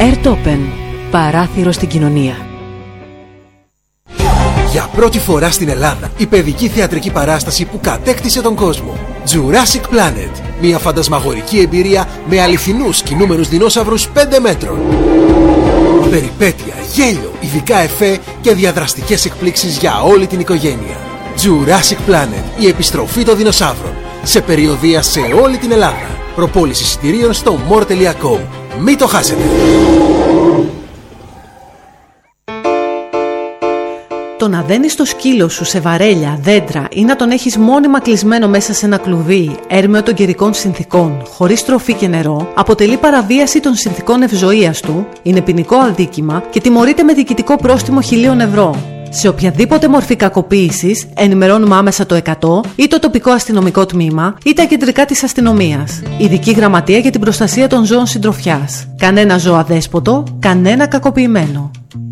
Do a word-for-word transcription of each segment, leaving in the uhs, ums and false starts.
Airtopen. Παράθυρο στην κοινωνία. Για πρώτη φορά στην Ελλάδα, η παιδική θεατρική παράσταση που κατέκτησε τον κόσμο. Jurassic Planet. Μια φαντασμαγορική εμπειρία με αληθινούς κινούμενους δεινόσαυρους πέντε μέτρων. Περιπέτεια, γέλιο, ειδικά εφέ και διαδραστικές εκπλήξεις για όλη την οικογένεια. Jurassic Planet. Η επιστροφή των δεινοσαύρων. Σε περιοδεία σε όλη την Ελλάδα. Προπόληση εισιτηρίων στο more τελεία com. Μην το χάσετε. Το να δένεις το σκύλο σου σε βαρέλια, δέντρα ή να τον έχεις μόνιμα κλεισμένο μέσα σε ένα κλουβί έρμεο των καιρικών συνθήκων, χωρίς τροφή και νερό, αποτελεί παραβίαση των συνθήκων ευζοίας του, είναι ποινικό αδίκημα και τιμωρείται με διοικητικό πρόστιμο χιλίων ευρώ. Σε οποιαδήποτε μορφή κακοποίησης ενημερώνουμε άμεσα το εκατό ή το τοπικό αστυνομικό τμήμα ή τα κεντρικά της αστυνομίας. Ειδική γραμματεία για την προστασία των ζώων συντροφιάς. Κανένα ζώο αδέσποτο, κανένα κακοποιημένο.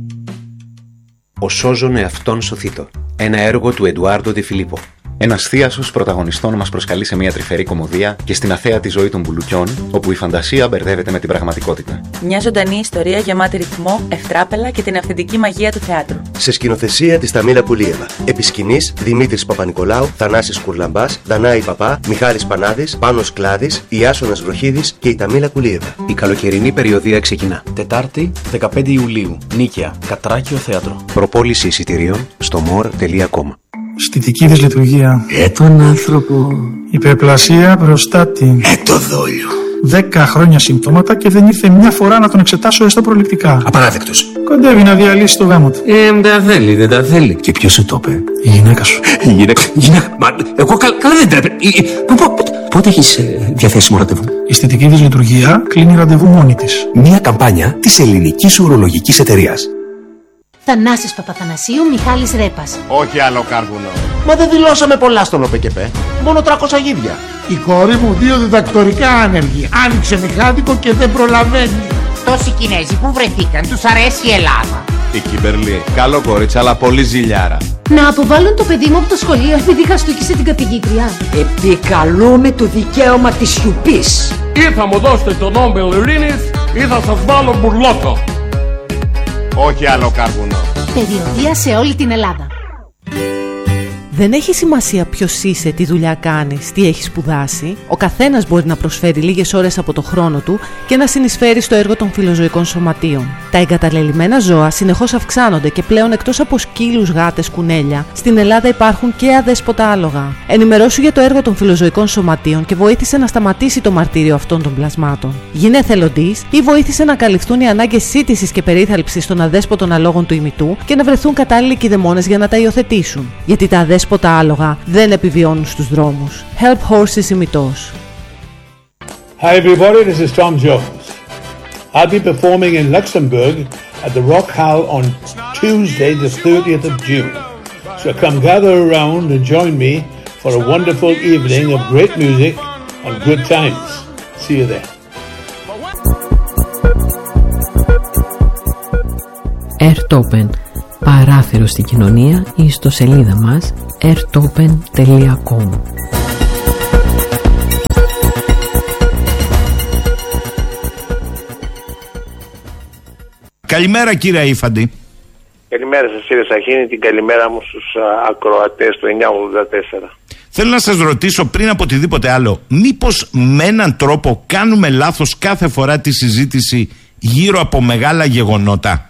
Ο Σώζον εαυτόν σωθήτω. Ένα έργο του Εντουάρντο Ντι Φιλίππο. Ένας θίασος πρωταγωνιστών μας προσκαλεί σε μια τρυφερή κωμωδία και στην αθέατη ζωή των μπουλουκιών, όπου η φαντασία μπερδεύεται με την πραγματικότητα. Μια ζωντανή ιστορία γεμάτη ρυθμό, ευτράπελα και την αυθεντική μαγεία του θεάτρου. Σε σκηνοθεσία της Ταμίλα Κουλίεβα. Επί σκηνής Δημήτρης Παπα-Νικολάου, Θανάσης Κουρλαμπάς, Δανάη Παπά, Μιχάλης Πανάδης, Πάνος Κλάδης, Ιάσονας Βροχίδης και η Ταμίλα Κουλίεβα. Η καλοκαιρινή περιοδεία ξεκινά. Τετάρτη, δεκαπέντε Ιουλίου. Νίκαια, Κατράκιο Θέατρο. Προπόληση εισιτηρίων στο more τελεία com. Στη δική της λειτουργία. Ε, τον άνθρωπο. Υπερπλασία, προστάτη. Ε, το δόλιο. Δέκα χρόνια συμπτώματα και δεν ήρθε μια φορά να τον εξετάσω έστω προληπτικά. Απαράδεκτος. Κοντεύει να διαλύσει το γάμο του. Ε, δεν τα θέλει, δεν τα θέλει. Και ποιος σου το είπε? Η γυναίκα σου. Η γυναίκα. Η γυναίκα. Μα, εγώ καλά, καλά δεν τρέπε. Πότε έχεις ε, διαθέσιμο ραντεβού? Η αισθητική της λειτουργία κλείνει ραντεβού μόνη της. Μια καμπάνια της ελληνικής ουρολογικής εταιρείας. Θανάσης Παπαθανασίου, Μιχάλης Ρέπας. Όχι άλλο κάρβουνο. Μα δεν δηλώσαμε πολλά στον ΟΠΕΚΕΠΕ. Μόνο τριακόσια γίδια. Η κόρη μου δύο διδακτορικά άνεργη. Άνοιξε μηχάνικο και δεν προλαβαίνει. Τόσοι Κινέζοι που βρεθήκαν, τους αρέσει η Ελλάδα. Η Κιμπερλή, καλό κορίτσι αλλά πολύ ζηλιάρα. Να αποβάλουν το παιδί μου από το σχολείο επειδή χαστούκισε την καθηγήτρια. Επικαλούμε το δικαίωμα της σιωπής. Ή θα μου δώσετε τον Νόμπελ Ειρήνης ή θα σας βάλω μπουρλότο. Όχι άλλο κάρβουνο. Περιοδεία σε όλη την Ελλάδα. Δεν έχει σημασία ποιος είσαι, τι δουλειά κάνεις, τι έχεις σπουδάσει. Ο καθένας μπορεί να προσφέρει λίγες ώρες από το χρόνο του και να συνεισφέρει στο έργο των φιλοζωικών σωματείων. Τα εγκαταλελειμμένα ζώα συνεχώς αυξάνονται και πλέον εκτός από σκύλους, γάτες, κουνέλια, στην Ελλάδα υπάρχουν και αδέσποτα άλογα. Ενημερώσου για το έργο των φιλοζωικών σωματείων και βοήθησε να σταματήσει το μαρτύριο αυτών των πλασμάτων. Γίνε εθελοντής ή βοήθησε να καλυφθούν οι ανάγκες σύντησης και περίθαλψης των αδέσποτων αλόγων του ημιτού και να βρεθούν κατάλληλοι κηδεμόνες για να τα υιοθετήσουν. Γιατί τα αδέσποτα τα άλογα δεν επιβιώνουν στους δρόμους. Help Horses ημιτός. Hi everybody, this is Tom Jones. I'll be performing in Luxembourg at the Rock Hall on Tuesday the thirtieth of June. So come gather around and join me for a wonderful evening of great music and good times. See you there. Airtopen. Παράθυρο στην κοινωνία ή στο σελίδα μας airtopen τελεία com. Καλημέρα κύριε Ήφαντη. Καλημέρα σας κύριε Σαχίνη, την καλημέρα μου στους ακροατές του εννιά ογδόντα τέσσερα. Θέλω να σας ρωτήσω πριν από οτιδήποτε άλλο, μήπως με έναν τρόπο κάνουμε λάθος κάθε φορά τη συζήτηση γύρω από μεγάλα γεγονότα?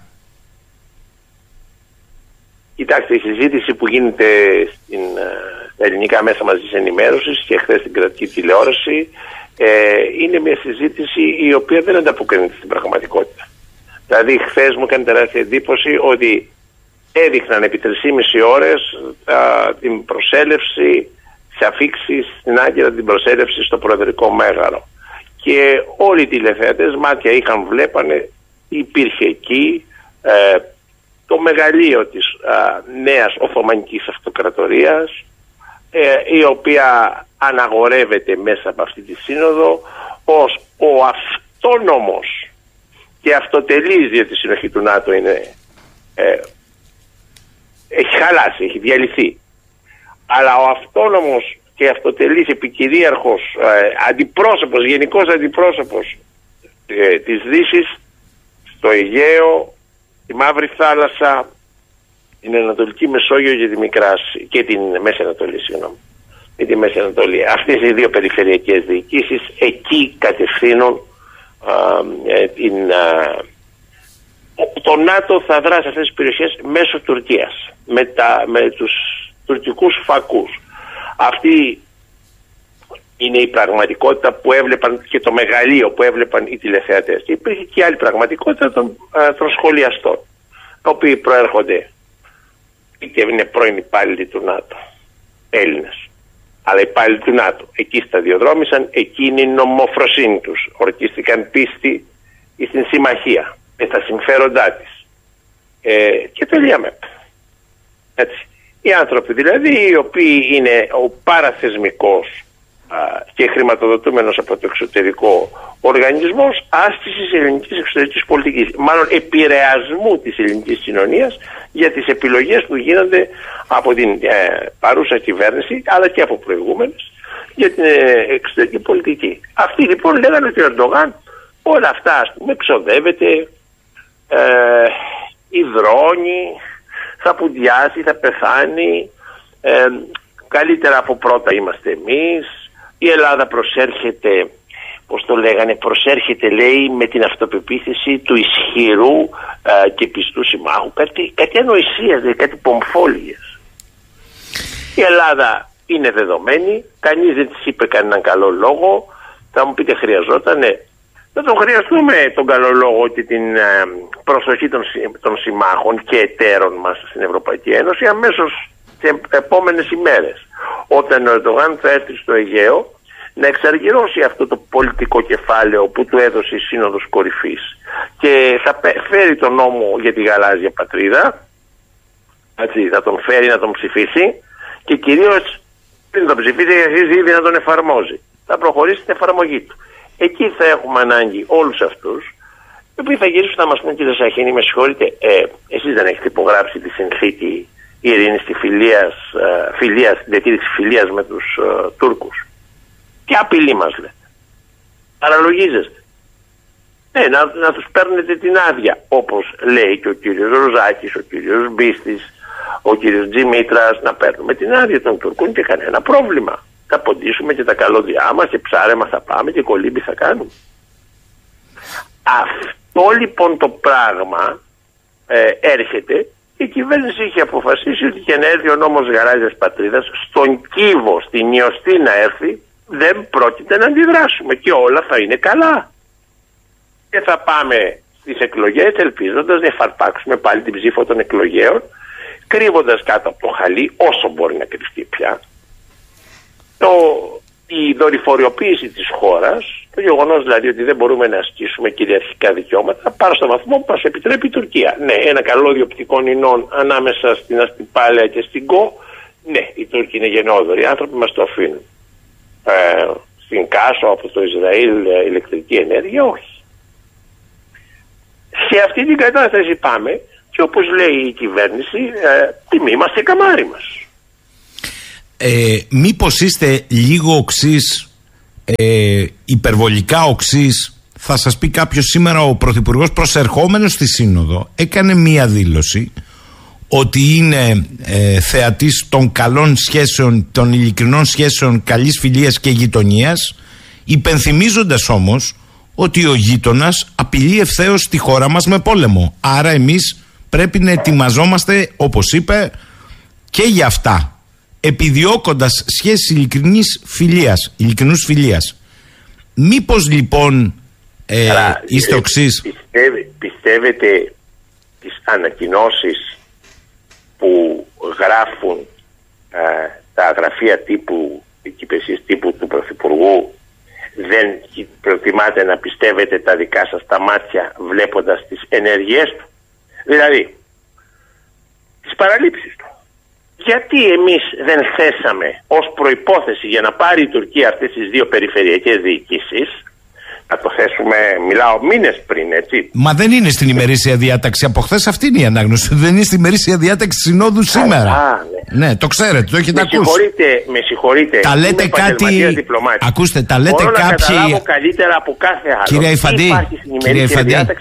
Κοιτάξτε, η συζήτηση που γίνεται στην uh, ελληνικά μέσα μαζικής ενημέρωσης και χθες στην κρατική τηλεόραση ε, είναι μια συζήτηση η οποία δεν ανταποκρίνεται στην πραγματικότητα. Δηλαδή, χθες μου έκανε τεράστια εντύπωση ότι έδειχναν επί τρεις και μισή ώρες uh, την προσέλευση σε αφίξεις στην Άγκυρα, την προσέλευση στο Προεδρικό Μέγαρο. Και όλοι οι τηλεθεατές μάτια είχαν, βλέπανε, υπήρχε εκεί ε, το μεγαλείο της α, νέας Οθωμανικής Αυτοκρατορίας, ε, η οποία αναγορεύεται μέσα από αυτή τη σύνοδο ως ο αυτόνομος και αυτοτελής, διότι η συνοχή του ΝΑΤΟ είναι, ε, έχει χαλάσει, έχει διαλυθεί. Αλλά ο αυτόνομος και αυτοτελής επικυρίαρχος ε, αντιπρόσωπος, γενικός αντιπρόσωπος ε, της Δύσης το Αιγαίο, τη Μαύρη Θάλασσα, την Ανατολική Μεσόγειο και τη Μικράση και την Μέση Ανατολή, συγγνώμη. Και τη Μέση Ανατολή. Αυτές οι δύο περιφερειακές διοικήσεις εκεί κατευθύνουν α, ε, την, α, το ΝΑΤΟ θα δράσει αυτές τις περιοχές μέσω Τουρκίας με, τα, με τους τουρκικούς φακούς. Αυτή είναι η πραγματικότητα που έβλεπαν και το μεγαλείο που έβλεπαν οι τηλεθεατές. Και υπήρχε και άλλη πραγματικότητα των, α, των σχολιαστών, οι οποίοι προέρχονται είτε είναι πρώην υπάλληλοι του ΝΑΤΟ, Έλληνες, αλλά υπάλληλοι του ΝΑΤΟ. Εκεί σταδιοδρόμησαν, εκείνη η νομοφροσύνη τους. Ορκίστηκαν πίστη στην συμμαχία, με τα συμφέροντά της. Ε, και τελειάμε. Έτσι. Οι άνθρωποι δηλαδή, οι οποίοι είναι ο παραθεσμικός α, και χρηματοδοτούμενος από το εξωτερικό οργανισμός άσκησης ελληνικής εξωτερικής πολιτικής, μάλλον επηρεασμού της ελληνικής κοινωνίας για τις επιλογές που γίνονται από την ε, παρούσα κυβέρνηση αλλά και από προηγούμενες για την ε, εξωτερική πολιτική. Αυτοί λοιπόν λέγανε ότι ο Ερντογάν όλα αυτά ας πούμε ξοδεύεται, ε, υδρώνει, θα πουδιάσει, θα πεθάνει, ε, καλύτερα από πρώτα είμαστε εμείς, η Ελλάδα προσέρχεται, πώς το λέγανε, προσέρχεται λέει με την αυτοπεποίθηση του ισχυρού ε, και πιστού συμμάχου, κάτι, κάτι ανοησίας, δηλαδή, κάτι πομφόλιες. Η Ελλάδα είναι δεδομένη, κανείς δεν της είπε κανέναν καλό λόγο, θα μου πείτε χρειαζότανε. Θα τον χρειαστούμε τον καλό λόγο και την ε, προσοχή των, των συμμάχων και εταίρων μας στην Ευρωπαϊκή Ένωση αμέσως τις επόμενες ημέρες. Όταν ο Ερντογάν θα έρθει στο Αιγαίο να εξαργυρώσει αυτό το πολιτικό κεφάλαιο που του έδωσε η Σύνοδος Κορυφής και θα φέρει τον νόμο για τη γαλάζια πατρίδα, έτσι, θα τον φέρει να τον ψηφίσει και κυρίως πριν τον ψηφίσει ήδη να τον εφαρμόζει. Θα προχωρήσει την εφαρμογή του. Εκεί θα έχουμε ανάγκη όλους αυτούς, οι οποίοι θα γυρίσουν να μας πούν, κύριε Σαχίνη, με συγχωρείτε, ε, εσείς δεν έχετε υπογράψει τη συνθήκη ειρήνης τη φιλίας, ε, φιλίας, την διατήρηση φιλίας με τους ε, Τούρκους. Και απειλή μας λέτε. Παραλογίζεστε. Ναι, να, να τους παίρνετε την άδεια, όπως λέει και ο κύριος Ροζάκης, ο κύριος Μπίστης, ο κύριος Τζιμήτρας, να παίρνουμε την άδεια των Τουρκών και κανένα πρόβλημα. Θα ποντίσουμε και τα καλώδια μας και ψάρεμα θα πάμε και κολύμπι θα κάνουμε. Αυτό λοιπόν το πράγμα ε, έρχεται και η κυβέρνηση είχε αποφασίσει ότι και να έρθει ο νόμος γαλάζιας πατρίδας στον κύβο, στην Ιωστή να έρθει, δεν πρόκειται να αντιδράσουμε και όλα θα είναι καλά. Και θα πάμε στις εκλογές ελπίζοντας να εφαρπάξουμε πάλι την ψήφο των εκλογέων, κρύβοντας κάτω από το χαλί όσο μπορεί να κρυφτεί πια. Το, η δορυφοριοποίηση της χώρας, το γεγονός δηλαδή ότι δεν μπορούμε να ασκήσουμε κυριαρχικά δικαιώματα παρά στο βαθμό που μας επιτρέπει η Τουρκία. Ναι, ένα καλώδιο οπτικών ινών ανάμεσα στην Αστυπάλαια και στην Κο, ναι, οι Τούρκοι είναι γενναιόδοροι, οι άνθρωποι μας το αφήνουν. Ε, στην Κάσο από το Ισραήλ ε, ηλεκτρική ενέργεια, όχι. Σε αυτή την κατάσταση πάμε και όπως λέει η κυβέρνηση, ε, τιμή μας και καμάρι μας. Ε, μήπως είστε λίγο οξύς, ε, υπερβολικά οξύς? Θα σας πει κάποιος σήμερα, ο Πρωθυπουργός προσερχόμενος στη Σύνοδο έκανε μία δήλωση ότι είναι ε, θεατής των καλών σχέσεων, των ειλικρινών σχέσεων καλής φιλίας και γειτονίας, υπενθυμίζοντας όμως ότι ο γείτονας απειλεί ευθέως τη χώρα μας με πόλεμο. Άρα εμείς πρέπει να ετοιμαζόμαστε, όπως είπε, και για αυτά, επιδιώκοντας σχέσεις ειλικρινής φιλίας, ειλικρινούς φιλίας. Μήπως λοιπόν ε, Άρα, είστε οξύς? Πιστεύε, πιστεύετε τις ανακοινώσεις που γράφουν ε, τα γραφεία τύπου, οι υπηρεσίες τύπου του Πρωθυπουργού, δεν προτιμάτε να πιστεύετε τα δικά σας τα μάτια βλέποντας τις ενέργειές του? Δηλαδή, τις παραλήψεις του. Γιατί εμείς δεν θέσαμε ως προϋπόθεση για να πάρει η Τουρκία αυτές τις δύο περιφερειακές διοικήσεις, να το θέσουμε, μιλάω μήνες πριν, έτσι. Μα δεν είναι στην ημερήσια διάταξη. Από χθες αυτή είναι η ανάγνωση. Δεν είναι στην ημερήσια διάταξη συνόδου σήμερα. Α, ναι. ναι, το ξέρετε, το έχετε με ακούσει. Συγχωρείτε, με συγχωρείτε. Τα λέτε κάτι. Ακούστε, τα λέτε Μπορώ κάποιοι. Να καταλάβω καλύτερα από κάθε άλλο. Κύριε Ιφαντή, υπάρχει στην ημερήσια διάταξη και όχι.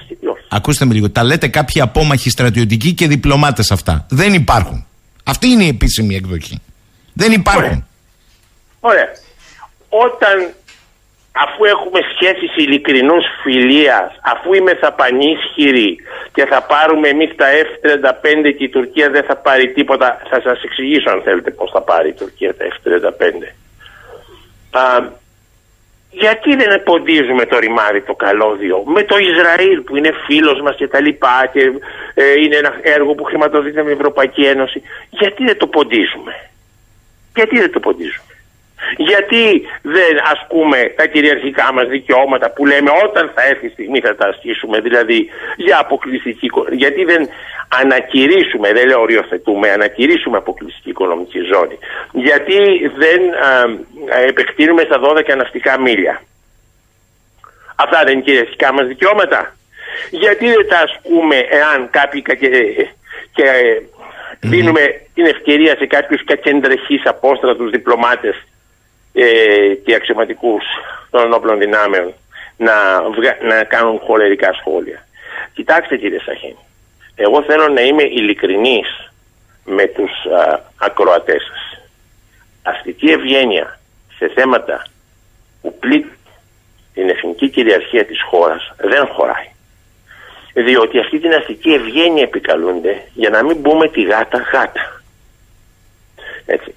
ακούστε με λίγο. Τα λέτε κάποιοι απόμαχοι στρατιωτικοί και διπλωμάτες αυτά. Δεν υπάρχουν. Αυτή είναι η επίσημη εκδοχή. Δεν υπάρχουν. Ωραία. Ωραία. Όταν, αφού έχουμε σχέσεις ειλικρινούς φιλίας, αφού είμαστε πανίσχυροι και θα πάρουμε εμείς τα εφ τριάντα πέντε και η Τουρκία δεν θα πάρει τίποτα, θα σας εξηγήσω αν θέλετε πώς θα πάρει η Τουρκία τα εφ τριάντα πέντε. Α, γιατί δεν ποντίζουμε το ρημάδι το καλώδιο με το Ισραήλ που είναι φίλος μας και τα λοιπά και ε, είναι ένα έργο που χρηματοδοτείται με την Ευρωπαϊκή Ένωση? Γιατί δεν το ποντίζουμε? Γιατί δεν το ποντίζουμε? Γιατί δεν ασκούμε τα κυριαρχικά μας δικαιώματα που λέμε όταν θα έρθει η στιγμή θα τα ασκήσουμε, δηλαδή για αποκλειστική, γιατί δεν ανακηρύσουμε, δεν λέω οριοθετούμε, ανακηρύσουμε αποκλειστική οικονομική ζώνη, γιατί δεν α, επεκτείνουμε στα δώδεκα ναυτικά μίλια? Αυτά δεν είναι κυριαρχικά μας δικαιώματα? Γιατί δεν τα ασκούμε εάν κάποιοι και, και mm. δίνουμε την ευκαιρία σε κάποιους κακεντρεχείς απόστρατους διπλωμάτες Ε, και αξιωματικούς των ενόπλων δυνάμεων να, βγα... να κάνουν χολερικά σχόλια? Κοιτάξτε κύριε Σαχίν, εγώ θέλω να είμαι ειλικρινής με τους α, ακροατές σας. Αστική ευγένεια σε θέματα που πλήττουν την εθνική κυριαρχία της χώρας δεν χωράει. Διότι αυτή την αστική ευγένεια επικαλούνται για να μην πούμε τη γάτα γάτα. Έτσι.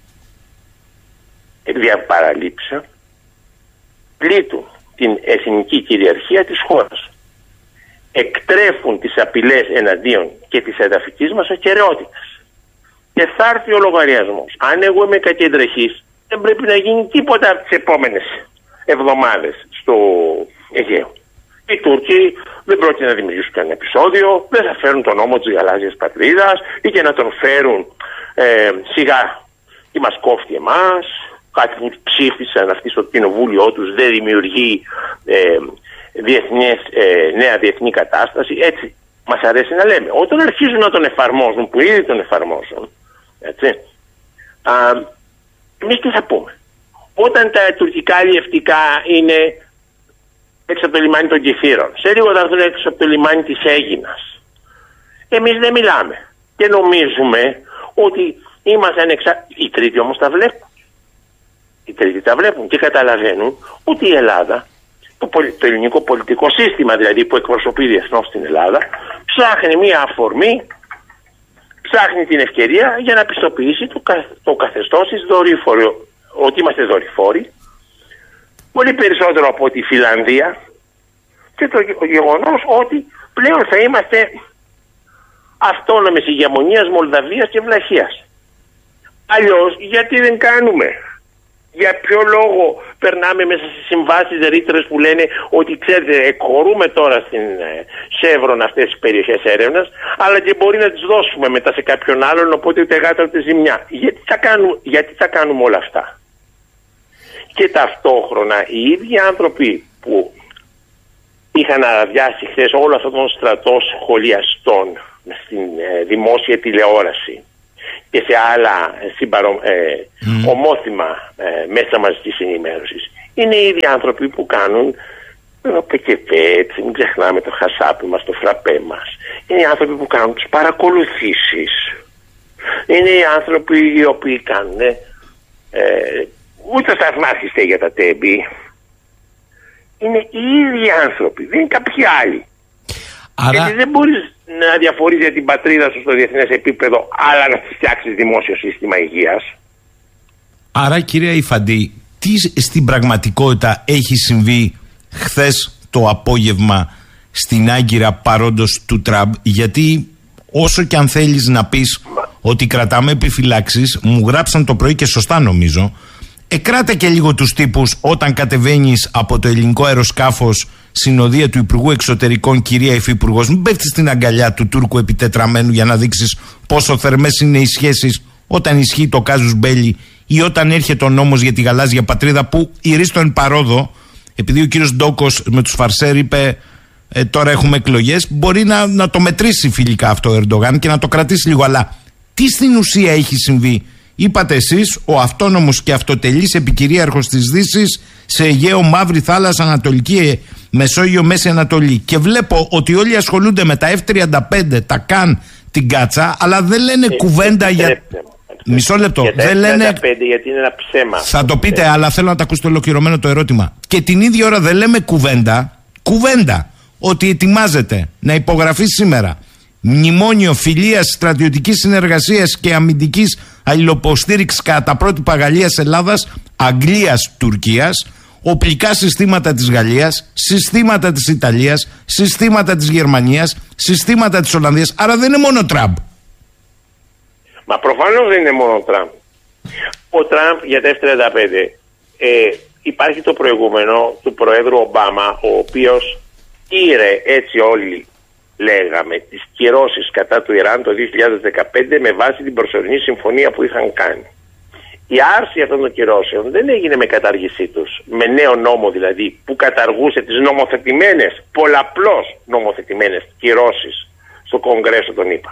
Δια παραλήψεων πλήττουν την εθνική κυριαρχία της χώρας. Εκτρέφουν τις απειλές εναντίον και της εδαφικής μας ακεραιότητας. Και θα έρθει ο λογαριασμός. Αν εγώ είμαι κακεντρεχής, δεν πρέπει να γίνει τίποτα από τις επόμενες εβδομάδες στο Αιγαίο. Οι Τούρκοι δεν πρόκειται να δημιουργήσουν κανένα επεισόδιο, δεν θα φέρουν τον νόμο της γαλάζιας πατρίδας ή και να τον φέρουν ε, σιγά και μας κόφτει εμάς. Κάτι που ψήφισαν αυτοί στο κοινοβούλιο τους δεν δημιουργεί ε, διεθνές, ε, νέα διεθνή κατάσταση. Έτσι μας αρέσει να λέμε. Όταν αρχίζουν να τον εφαρμόζουν, που ήδη τον εφαρμόζουν, έτσι, α, εμείς τι θα πούμε? Όταν τα τουρκικά αλλιευτικά είναι έξω από το λιμάνι των Κιθήρων, σε λίγο θα έρθουν έξω από το λιμάνι της Αίγινας, εμείς δεν μιλάμε και νομίζουμε ότι είμαστε ανεξάρτητοι. Οι τρίτοι όμως τα βλέπουν. Οι τρίτοι τα βλέπουν και καταλαβαίνουν ότι η Ελλάδα, το, το ελληνικό πολιτικό σύστημα δηλαδή που εκπροσωπεί διεθνώς στην Ελλάδα, ψάχνει μία αφορμή, ψάχνει την ευκαιρία για να πιστοποιήσει το, το καθεστώς της δορύφορο, ότι είμαστε δορυφόροι, πολύ περισσότερο από τη Φιλανδία, και το γεγονός ότι πλέον θα είμαστε αυτόνομες ηγεμονίας Μολδαβίας και Βλαχίας. Αλλιώς γιατί δεν κάνουμε? Για ποιο λόγο περνάμε μέσα στις συμβάσεις ρήτρες που λένε ότι ξέρετε εκχωρούμε τώρα στην Σέβρον αυτές τις περιοχές έρευνας, αλλά και μπορεί να τις δώσουμε μετά σε κάποιον άλλον, οπότε ούτε γάτα ούτε ζημιά. Γιατί θα κάνουμε, γιατί θα κάνουμε όλα αυτά? Και ταυτόχρονα οι ίδιοι άνθρωποι που είχαν αδειάσει χθες όλο αυτόν τον στρατό σχολιαστών στην ε, δημόσια τηλεόραση και σε άλλα συμπαρο, ε, mm. ομόθυμα ε, μέσα μαζικής ενημέρωσης, είναι οι ίδιοι άνθρωποι που κάνουν το πεκεφέ, έτσι, μην ξεχνάμε το χασάπι μας, το φραπέ μας. Είναι οι άνθρωποι που κάνουν τις παρακολουθήσεις. Είναι οι άνθρωποι οι οποίοι κάνουν ε, ούτε σταθμάρχιστε για τα τέμπη. Είναι οι ίδιοι άνθρωποι, δεν είναι κάποιοι άλλοι. Άρα... Γιατί δεν μπορείς να διαφορείς για την πατρίδα σου στο διεθνές επίπεδο, αλλά να φτιάξεις δημόσιο σύστημα υγείας. Άρα, κυρία Ιφαντή, τι στην πραγματικότητα έχει συμβεί χθες το απόγευμα στην Άγκυρα παρόντος του Τραμπ? Γιατί όσο και αν θέλεις να πεις ότι κρατάμε επιφυλάξεις, μου γράψαν το πρωί και σωστά νομίζω, εκράτε και λίγο τους τύπους όταν κατεβαίνεις από το ελληνικό αεροσκάφος συνοδεία του Υπουργού Εξωτερικών, κυρία Υφυπουργός. Μην πέφτεις στην αγκαλιά του Τούρκου επιτετραμένου για να δείξεις πόσο θερμές είναι οι σχέσεις όταν ισχύει το κάζους μπέλι ή όταν έρχεται ο νόμος για τη γαλάζια πατρίδα που ηρίστο εν παρόδο, επειδή ο κύριος Ντόκος με τους Φαρσέρ είπε ε, τώρα έχουμε εκλογές, μπορεί να, να το μετρήσει φιλικά αυτό ο Ερντογάν και να το κρατήσει λίγο. Αλλά τι στην ουσία έχει συμβεί? Είπατε εσείς, ο αυτόνομος και αυτοτελής επικυρίαρχος της Δύσης σε Αιγαίο, Μαύρη Θάλασσα, Ανατολική Μεσόγειο, Μέση Ανατολή, και βλέπω ότι όλοι ασχολούνται με τα εφ τριάντα πέντε, τα καν, την κάτσα, αλλά δεν λένε ε, κουβέντα για... Ε, Μισό λεπτό. Για δεν λένε... γιατί είναι ένα ψέμα. Θα το πείτε, ε. αλλά θέλω να τα ακούσετε ολοκληρωμένο το ερώτημα. Και την ίδια ώρα δεν λέμε κουβέντα, κουβέντα, ότι ετοιμάζεται να υπογραφεί σήμερα μνημόνιο φιλίας, στρατιωτικής συνεργασίας και αμυντικής αλληλοποστήριξης κατά τα πρότυπα Γαλλίας, Ελλάδας, Αγγλίας, Τουρκίας, οπλικά συστήματα της Γαλλίας, συστήματα της Ιταλίας, συστήματα της Γερμανίας, συστήματα της Ολλανδίας. Άρα δεν είναι μόνο Τραμπ. Μα προφανώς δεν είναι μόνο Τραμπ. Ο Τραμπ για τα εφ τριάντα πέντε ε, υπάρχει το προηγούμενο του Προέδρου Ομπάμα, ο οποίος ήρε, έτσι όλοι λέγαμε, τις κυρώσεις κατά του Ιράν το δύο χιλιάδες δεκαπέντε με βάση την προσωρινή συμφωνία που είχαν κάνει. Η άρση αυτών των κυρώσεων δεν έγινε με κατάργησή τους, με νέο νόμο δηλαδή, που καταργούσε τις νομοθετημένες, πολλαπλώς νομοθετημένες κυρώσεις στο Κογκρέσο των ΗΠΑ.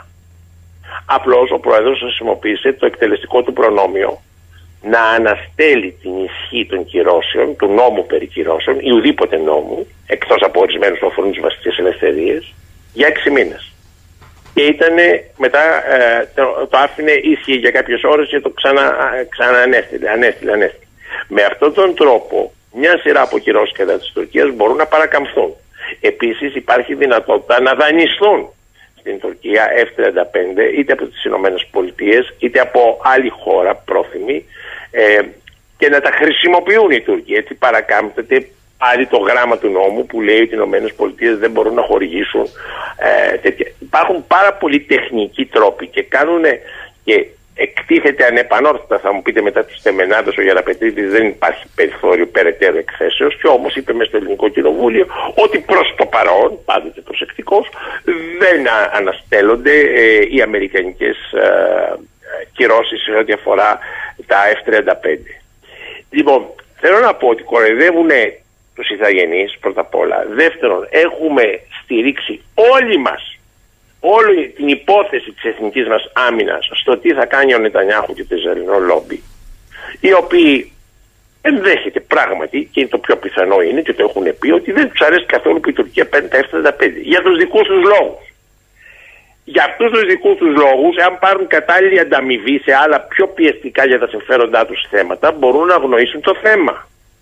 Απλώς ο Πρόεδρος χρησιμοποίησε το εκτελεστικό του προνόμιο να αναστέλει την ισχύ των κυρώσεων, του νόμου περί κυρώσεων ή ουδήποτε νόμου, εκτός από ορισμένους που αφορούν τις βασικές ελευθερίες, για έξι μήνες. Και ήταν μετά, ε, το, το άφηνε ίσχυε για κάποιες ώρες και το ξανα, ξαναανέστηλε, ανέστηλε, ανέστηλε. Με αυτόν τον τρόπο, μια σειρά από κυρώσεις κατά της Τουρκίας μπορούν να παρακαμφθούν. Επίσης υπάρχει δυνατότητα να δανειστούν στην Τουρκία εφ τριάντα πέντε είτε από τις Ηνωμένες Πολιτείες είτε από άλλη χώρα πρόθυμη ε, και να τα χρησιμοποιούν οι Τούρκοι. Έτσι παρακάμπτεται πάλι το γράμμα του νόμου που λέει ότι οι Ηνωμένες Πολιτείες δεν μπορούν να χορηγήσουν ε, τέτοια. Υπάρχουν πάρα πολλοί τεχνικοί τρόποι και κάνουν και εκτίθεται ανεπανόρθωτα, θα μου πείτε μετά τους Τεμενάδες ο Γεραπετρίτης, δεν υπάρχει περιθώριο περαιτέρω εκθέσεως, και όμως είπε μες στο Ελληνικό Κοινοβούλιο ότι προς το παρόν, πάντοτε προσεκτικός, δεν αναστέλλονται ε, οι αμερικανικές ε, κυρώσεις σε ό,τι αφορά τα εφ τριάντα πέντε. Λοιπόν, θέλω να πω ότι κοροϊδεύουν τους ηθαγενείς πρώτα απ' όλα. Δεύτερον, έχουμε στηρίξει όλοι μας όλη την υπόθεση της εθνικής μας άμυνας στο τι θα κάνει ο Νετανιάχου και το Ισραηλινό λόμπι, οι οποίοι ενδέχεται πράγματι, και το πιο πιθανό είναι και το έχουν πει, ότι δεν τους αρέσει καθόλου που η Τουρκία παίρνει τα εφ τριάντα πέντε για τους δικούς τους λόγους. Για αυτούς τους δικούς τους λόγους, αν πάρουν κατάλληλη ανταμοιβή σε άλλα πιο πιεστικά για τα συμφέροντά τους θέματα, μπορούν να αγνοήσουν το θέμα.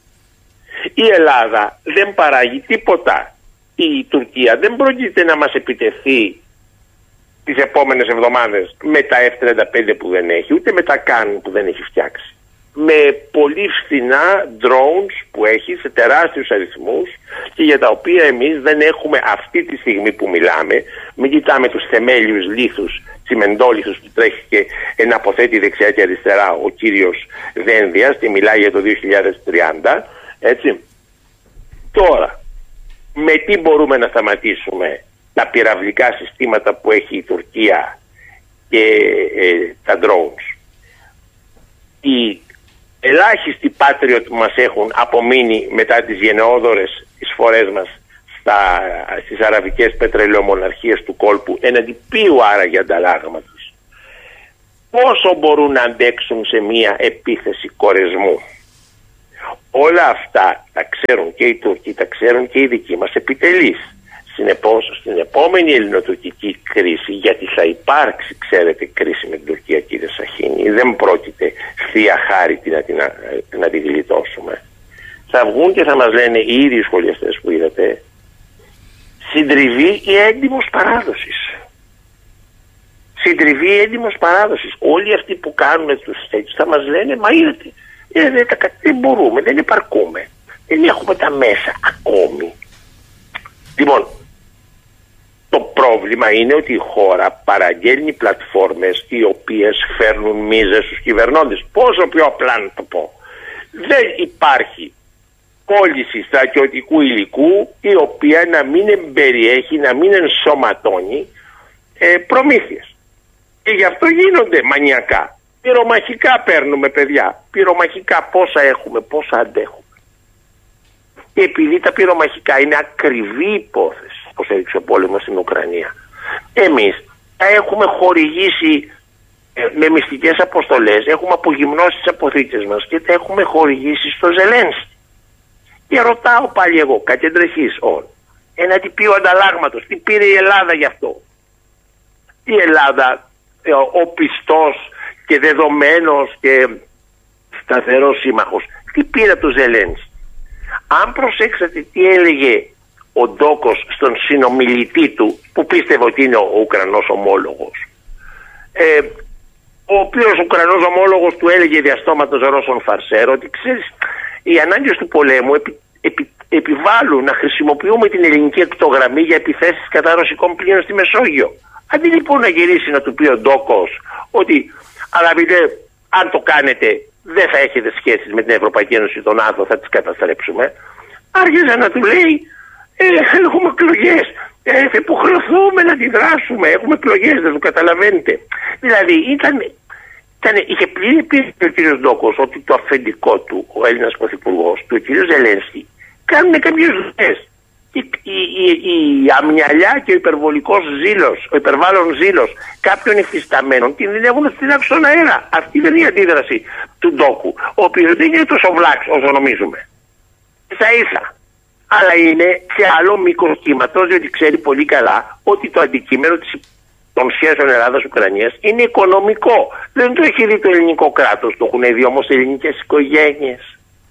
Η Ελλάδα δεν παράγει τίποτα. Η Τουρκία δεν πρόκειται να μας επιτεθεί τις επόμενες εβδομάδες με τα εφ τριάντα πέντε που δεν έχει, ούτε με τα καν που δεν έχει φτιάξει. Με πολύ φθηνά drones που έχει σε τεράστιους αριθμούς και για τα οποία εμείς δεν έχουμε αυτή τη στιγμή που μιλάμε. Μην κοιτάμε τους θεμέλιους λίθους, τσιμεντόλιθους που τρέχει και ένα αποθέτει δεξιά και αριστερά ο κύριος Δένδιας και μιλάει για το δύο χιλιάδες τριάντα, έτσι. Τώρα, με τι μπορούμε να σταματήσουμε τα πυραυλικά συστήματα που έχει η Τουρκία και ε, τα drones? Οι ελάχιστοι Patriot που μας έχουν απομείνει μετά τις γενναιόδωρες εισφορές μας στα, στις αραβικές πετρελαιομοναρχίες του κόλπου, εναντί ποιου άραγε ανταλλάγματος, πόσο μπορούν να αντέξουν σε μία επίθεση κορεσμού? Όλα αυτά τα ξέρουν και οι Τούρκοι, τα ξέρουν και οι δικοί μας επιτελείς. Συνεπώς, στην επόμενη ελληνοτουρκική κρίση, γιατί θα υπάρξει, ξέρετε, κρίση με την Τουρκία, κύριε Σαχίνη, δεν πρόκειται θεία χάρητη να την, να την γλιτώσουμε. Θα βγουν και θα μας λένε οι ίδιοι σχολιαστές που είδατε, συντριβή ή έντιμος παράδοσης. Συντριβή ή έντιμος παράδοσης. Όλοι αυτοί που κάνουν τους τέτοιους θα μας λένε, μα είδατε, είδατε, δεν μπορούμε, δεν υπαρκούμε, δεν έχουμε τα μέσα ακόμη. Λοιπόν, το πρόβλημα είναι ότι η χώρα παραγγέλνει πλατφόρμες οι οποίες φέρνουν μίζες στους κυβερνώντες. Πόσο πιο απλά να το πω, δεν υπάρχει πώληση στρατιωτικού υλικού η οποία να μην εμπεριέχει, να μην ενσωματώνει ε, προμήθειες. Και γι' αυτό γίνονται μανιακά. Πυρομαχικά παίρνουμε, παιδιά. Πυρομαχικά πόσα έχουμε, πόσα αντέχουμε. Και επειδή τα πυρομαχικά είναι ακριβή υπόθεση, όπως έδειξε ο πόλεμος στην Ουκρανία, εμείς τα έχουμε χορηγήσει ε, με μυστικές αποστολές, έχουμε απογυμνώσει τις αποθήκες μας και τα έχουμε χορηγήσει στο Ζελένσκι. Και ρωτάω πάλι εγώ, κατεντρεχής όν, ένα τυπίο ανταλλάγματος, τι πήρε η Ελλάδα γι' αυτό? Η Ελλάδα, ο πιστός και δεδομένος και σταθερός σύμμαχος, τι πήρε από τον Ζελένσκι? Αν προσέξατε τι έλεγε ο Ντόκος στον συνομιλητή του, που πίστευε ότι είναι ο Ουκρανός ομόλογος, ε, ο οποίος ο Ουκρανός ομόλογος του έλεγε διαστόματος Ρώσων Φαρσέρ, ότι ξέρεις, οι ανάγκες του πολέμου επι, επι, επιβάλλουν να χρησιμοποιούμε την ελληνική εκτογραμμή για επιθέσεις κατά ρωσικών πλοίων στη Μεσόγειο. Αντί λοιπόν να γυρίσει να του πει ο Ντόκος ότι αγαπητέ, αν το κάνετε δεν θα έχετε σχέσεις με την Ευρωπαϊκή Ένωση, τον ΝΑΤΟ, θα τις καταστρέψουμε, άρχιζε να του λέει ε, έχουμε εκλογές, ε, θα υποχρεωθούμε να αντιδράσουμε, έχουμε εκλογές, δεν το καταλαβαίνετε? Δηλαδή ήταν, ήταν, είχε πλήρη πίστη ο κ. Ντόκος ότι το αφεντικό του, ο Έλληνας Πρωθυπουργός, του ο κ. Ζελένσκι, κάνουν κάποιες δουλειές. Η, η, η, η αμυαλιά και ο υπερβολικός ζήλος, ο υπερβάλλον ζήλος κάποιων υφισταμένων κινδυνεύουν να στείλουν στον αέρα. Αυτή δεν είναι η αντίδραση του Ντόκου, ο οποίος δεν είναι τόσο βλάξ όσο νομίζουμε. Ίσα ίσα. Αλλά είναι σε άλλο μήκος κύματος, διότι ξέρει πολύ καλά ότι το αντικείμενο της, των σχέσεων Ελλάδας-Ουκρανίας είναι οικονομικό. Δεν το έχει δει το ελληνικό κράτος, το έχουν δει όμως οι ελληνικές οικογένειες.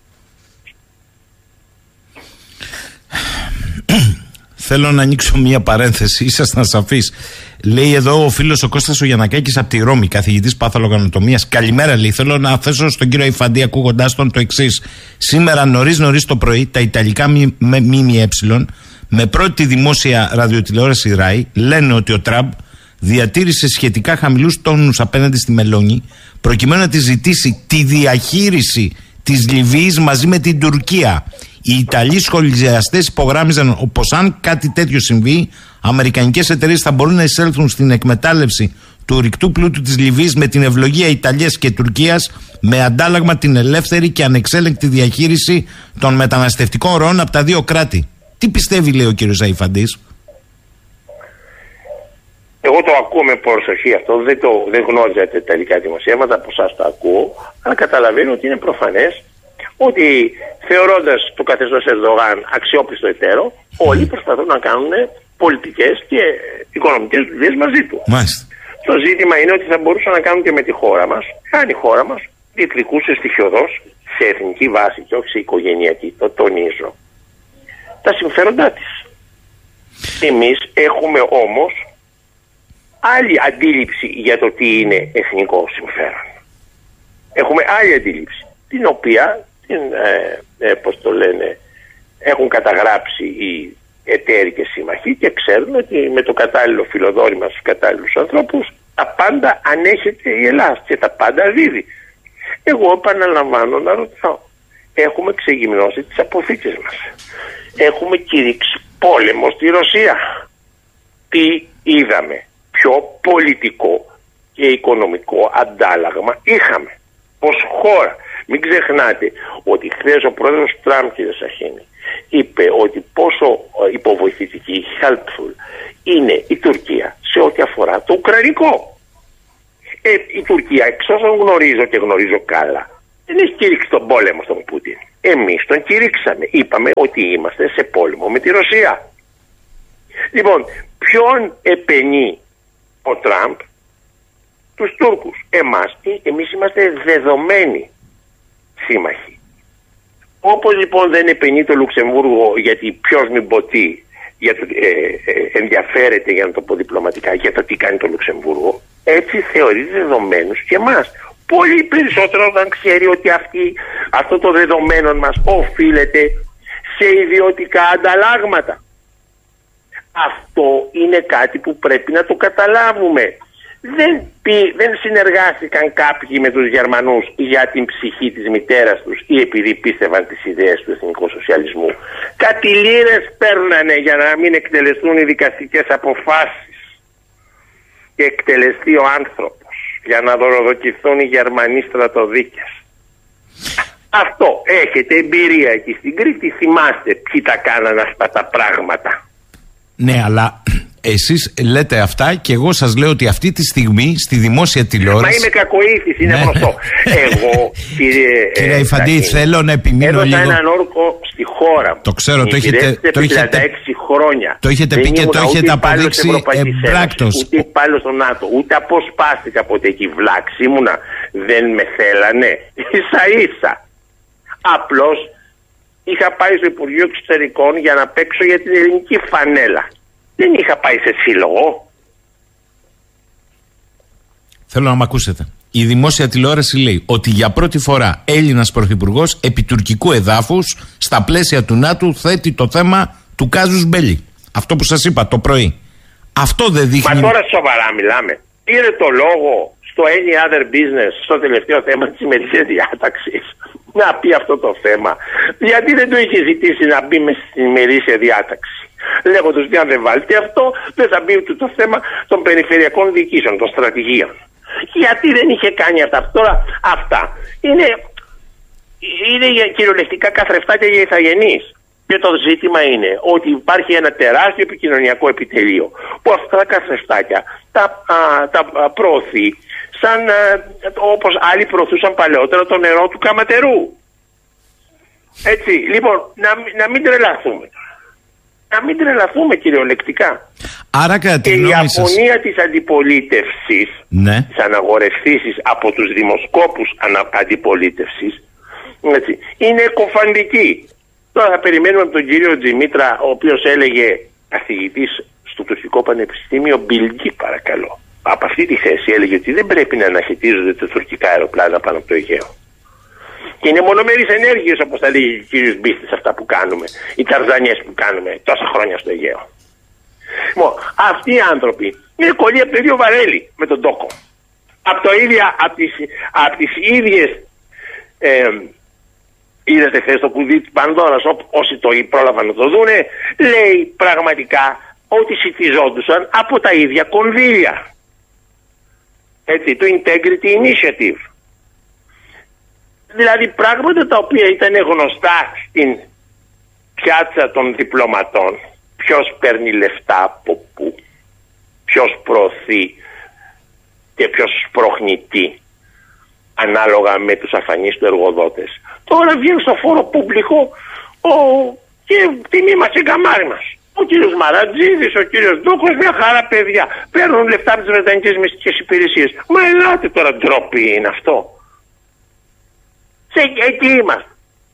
Θέλω να ανοίξω μία παρένθεση, ήσασταν σαφείς. Λέει εδώ ο φίλος ο Κώστας ο Γιαννακάκης από τη Ρώμη, καθηγητής παθολογανοτομίας. Καλημέρα, λέει. Θέλω να θέσω στον κύριο Αϊφαντή, ακούγοντάς τον, το εξής. Σήμερα νωρίς νωρίς το πρωί, τα Ιταλικά ΜΜΕ, με πρώτη δημόσια ραδιοτηλεόραση ΡΑΙ, λένε ότι ο Τραμπ διατήρησε σχετικά χαμηλούς τόνους απέναντι στη Μελώνη, προκειμένου να τη ζητήσει τη διαχείριση της Λιβύης μαζί με την Τουρκία. Οι Ιταλοί σχολιαστές υπογράμμιζαν πως αν κάτι τέτοιο συμβεί, αμερικανικές εταιρείες θα μπορούν να εισέλθουν στην εκμετάλλευση του ορυκτού πλούτου της Λιβύης με την ευλογία Ιταλίας και Τουρκίας, με αντάλλαγμα την ελεύθερη και ανεξέλεγκτη διαχείριση των μεταναστευτικών ροών από τα δύο κράτη. Τι πιστεύει, λέει ο κύριος Αϊφαντής? Εγώ το ακούω με προσοχή αυτό, δεν, το, δεν γνώριζα τα ιταλικά δημοσιεύματα, από εσάς το ακούω, αλλά καταλαβαίνω ότι είναι προφανές ότι θεωρώντας το καθεστώς Ερντογάν αξιόπιστο εταίρο, όλοι προσπαθούν να κάνουν πολιτικές και οικονομικές δουλειές μαζί του. Μάλιστα. Το ζήτημα είναι ότι θα μπορούσαν να κάνουν και με τη χώρα μας, αν η χώρα μας διεκδικούσε στοιχειοδός σε εθνική βάση και όχι σε οικογενειακή, το τονίζω, τα συμφέροντά της. Εμείς έχουμε όμως άλλη αντίληψη για το τι είναι εθνικό συμφέρον. Έχουμε άλλη αντίληψη, την οποία την, ε, ε, πώς το λένε, έχουν καταγράψει οι εταίροι και σύμμαχοι και ξέρουν ότι με το κατάλληλο φιλοδόρημα στους κατάλληλους ανθρώπους τα πάντα ανέχεται η Ελλάδα και τα πάντα δίδει. Εγώ επαναλαμβάνω να ρωτάω, έχουμε ξεγυμνώσει τις αποθήκες μας, έχουμε κηρύξει πόλεμο στη Ρωσία. Τι είδαμε? Ποιο πολιτικό και οικονομικό αντάλλαγμα είχαμε ως χώρα? Μην ξεχνάτε ότι χθες ο πρόεδρος Τραμπ, κύριε Σαχίνη, είπε ότι πόσο υποβοηθητική, helpful είναι η Τουρκία σε ό,τι αφορά το ουκρανικό. Ε, η Τουρκία, εξ όσων γνωρίζω και γνωρίζω καλά, δεν έχει κηρύξει τον πόλεμο στον Πούτιν. Εμείς τον κηρύξαμε. Είπαμε ότι είμαστε σε πόλεμο με τη Ρωσία. Λοιπόν, ποιον επενεί ο Τραμπ? Τους Τούρκους. Εμάς, εμείς είμαστε δεδομένοι σύμμαχοι. Όπως λοιπόν δεν επενεί το Λουξεμβούργο, γιατί ποιος μην ποτεί, για το, ε, ε, ενδιαφέρεται, για να το πω διπλωματικά, για το τι κάνει το Λουξεμβούργο, έτσι θεωρεί δεδομένους και εμάς. Πολύ περισσότερο όταν ξέρει ότι αυτή, αυτό το δεδομένο μας οφείλεται σε ιδιωτικά ανταλλάγματα. Αυτό είναι κάτι που πρέπει να το καταλάβουμε. Δεν, πει, δεν συνεργάστηκαν κάποιοι με τους Γερμανούς για την ψυχή της μητέρας τους ή επειδή πίστευαν τις ιδέες του εθνικού σοσιαλισμού. Κάτι λίρες παίρνανε για να μην εκτελεστούν οι δικαστικές αποφάσεις και εκτελεστεί ο άνθρωπος, για να δωροδοκηθούν οι Γερμανοί στρατοδίκες. Αυτό έχετε εμπειρία εκεί στην Κρήτη, θυμάστε ποιοι τα κάνανε αυτά τα πράγματα. Ναι, αλλά εσείς λέτε αυτά και εγώ σας λέω ότι αυτή τη στιγμή στη δημόσια τηλεόραση. Μα είμαι κακοήθης, είναι γνωστό. Εγώ, κύριε Κύριε Αϊφαντή, θέλω να επιμείνω έδωσα λίγο. έναν όρκο στη χώρα μου. Το ξέρω, το έχετε, το τριάντα έξι χρόνια. Το έχετε πει και το έχετε αποδείξει εμπράκτος. Ούτε υπάλληλο στο ΝΑΤΟ, ούτε αποσπάστηκα από εκεί βλάξη ήμουνα. Δεν με θέλανε. Ίσα ίσα. Απλώς είχα πάει στο Υπουργείο Εξωτερικών για να παίξω για την ελληνική φανέλα. Δεν είχα πάει σε σύλλογο. Θέλω να μ' ακούσετε. Η δημόσια τηλεόραση λέει ότι για πρώτη φορά Έλληνας πρωθυπουργός επί τουρκικού εδάφους στα πλαίσια του ΝΑΤΟ θέτει το θέμα του κάζους μπέλι. Αυτό που σας είπα το πρωί. Αυτό δεν δείχνει... Μα τώρα σοβαρά μιλάμε. Πήρε το λόγο στο Any Other Business, στο τελευταίο θέμα της ημερήσιας διάταξης, να πει αυτό το θέμα. Γιατί δεν το είχε ζητήσει να μπει μέσα στην ημερήσια διάταξη, λέγοντας ότι αν δεν βάλετε αυτό δεν θα μπει ούτε το θέμα των περιφερειακών διοικήσεων, των στρατηγίων. Γιατί δεν είχε κάνει αυτά. Τώρα αυτά είναι, είναι κυριολεκτικά καθρεφτάκια για ηθαγενείς. Και το ζήτημα είναι ότι υπάρχει ένα τεράστιο επικοινωνιακό επιτελείο που αυτά τα καθρεφτάκια τα, α, τα προωθεί σαν α, όπως άλλοι προωθούσαν παλαιότερα το νερό του Καματερού. Έτσι, λοιπόν, να, να μην τρελαθούμε. Να μην τρελαθούμε κυριολεκτικά. Άρα, κατά τη γνώμη σας... Και η απονία της αντιπολίτευσης, ναι, της αναγορευθήσεις από τους δημοσκόπους ανα, αντιπολίτευσης, έτσι, είναι κοφαντική. Τώρα θα περιμένουμε από τον κύριο Τζιμίτρα, ο οποίος έλεγε καθηγητής στο Τουρκικό Πανεπιστήμιο, Μπιλγκή παρακαλώ. Από αυτή τη θέση έλεγε ότι δεν πρέπει να αναχαιτίζονται τα τουρκικά αεροπλάνα πάνω από το Αιγαίο. Και είναι μονομερείς ενέργειες, όπως θα λέγει ο κύριος Μπίστης, αυτά που κάνουμε, οι ταρζανιές που κάνουμε τόσα χρόνια στο Αιγαίο. Λοιπόν, αυτοί οι άνθρωποι είναι κολλοί από το ίδιο βαρέλι με τον τόκο. Από, το ίδια, από, τις, από τις ίδιες... Ε, είδατε χθες το κουδί της Πανδώρας, όσοι το πρόλαβαν να το δούνε, λέει πραγματικά ότι σιτιζόντουσαν από τα ίδια κονδύλια. Έτσι, το Integrity Initiative. Δηλαδή πράγματα τα οποία ήταν γνωστά στην πιάτσα των διπλωματών. Ποιος παίρνει λεφτά από πού, ποιος προωθεί και ποιος σπρώχνει τι, ανάλογα με τους αφανείς του εργοδότες. Τώρα βγαίνει στο φόρο πουμπλικό ο... και τιμή μας η καμάρι μας. Ο κύριος Μαρατζίδης, ο κύριος Ντόκος, μια χαρά παιδιά. Παίρνουν λεφτά από τις βρετανικές μυστικές υπηρεσίες. Μα ελάτε τώρα, ντροπή είναι αυτό. Σε, εκεί είμαστε.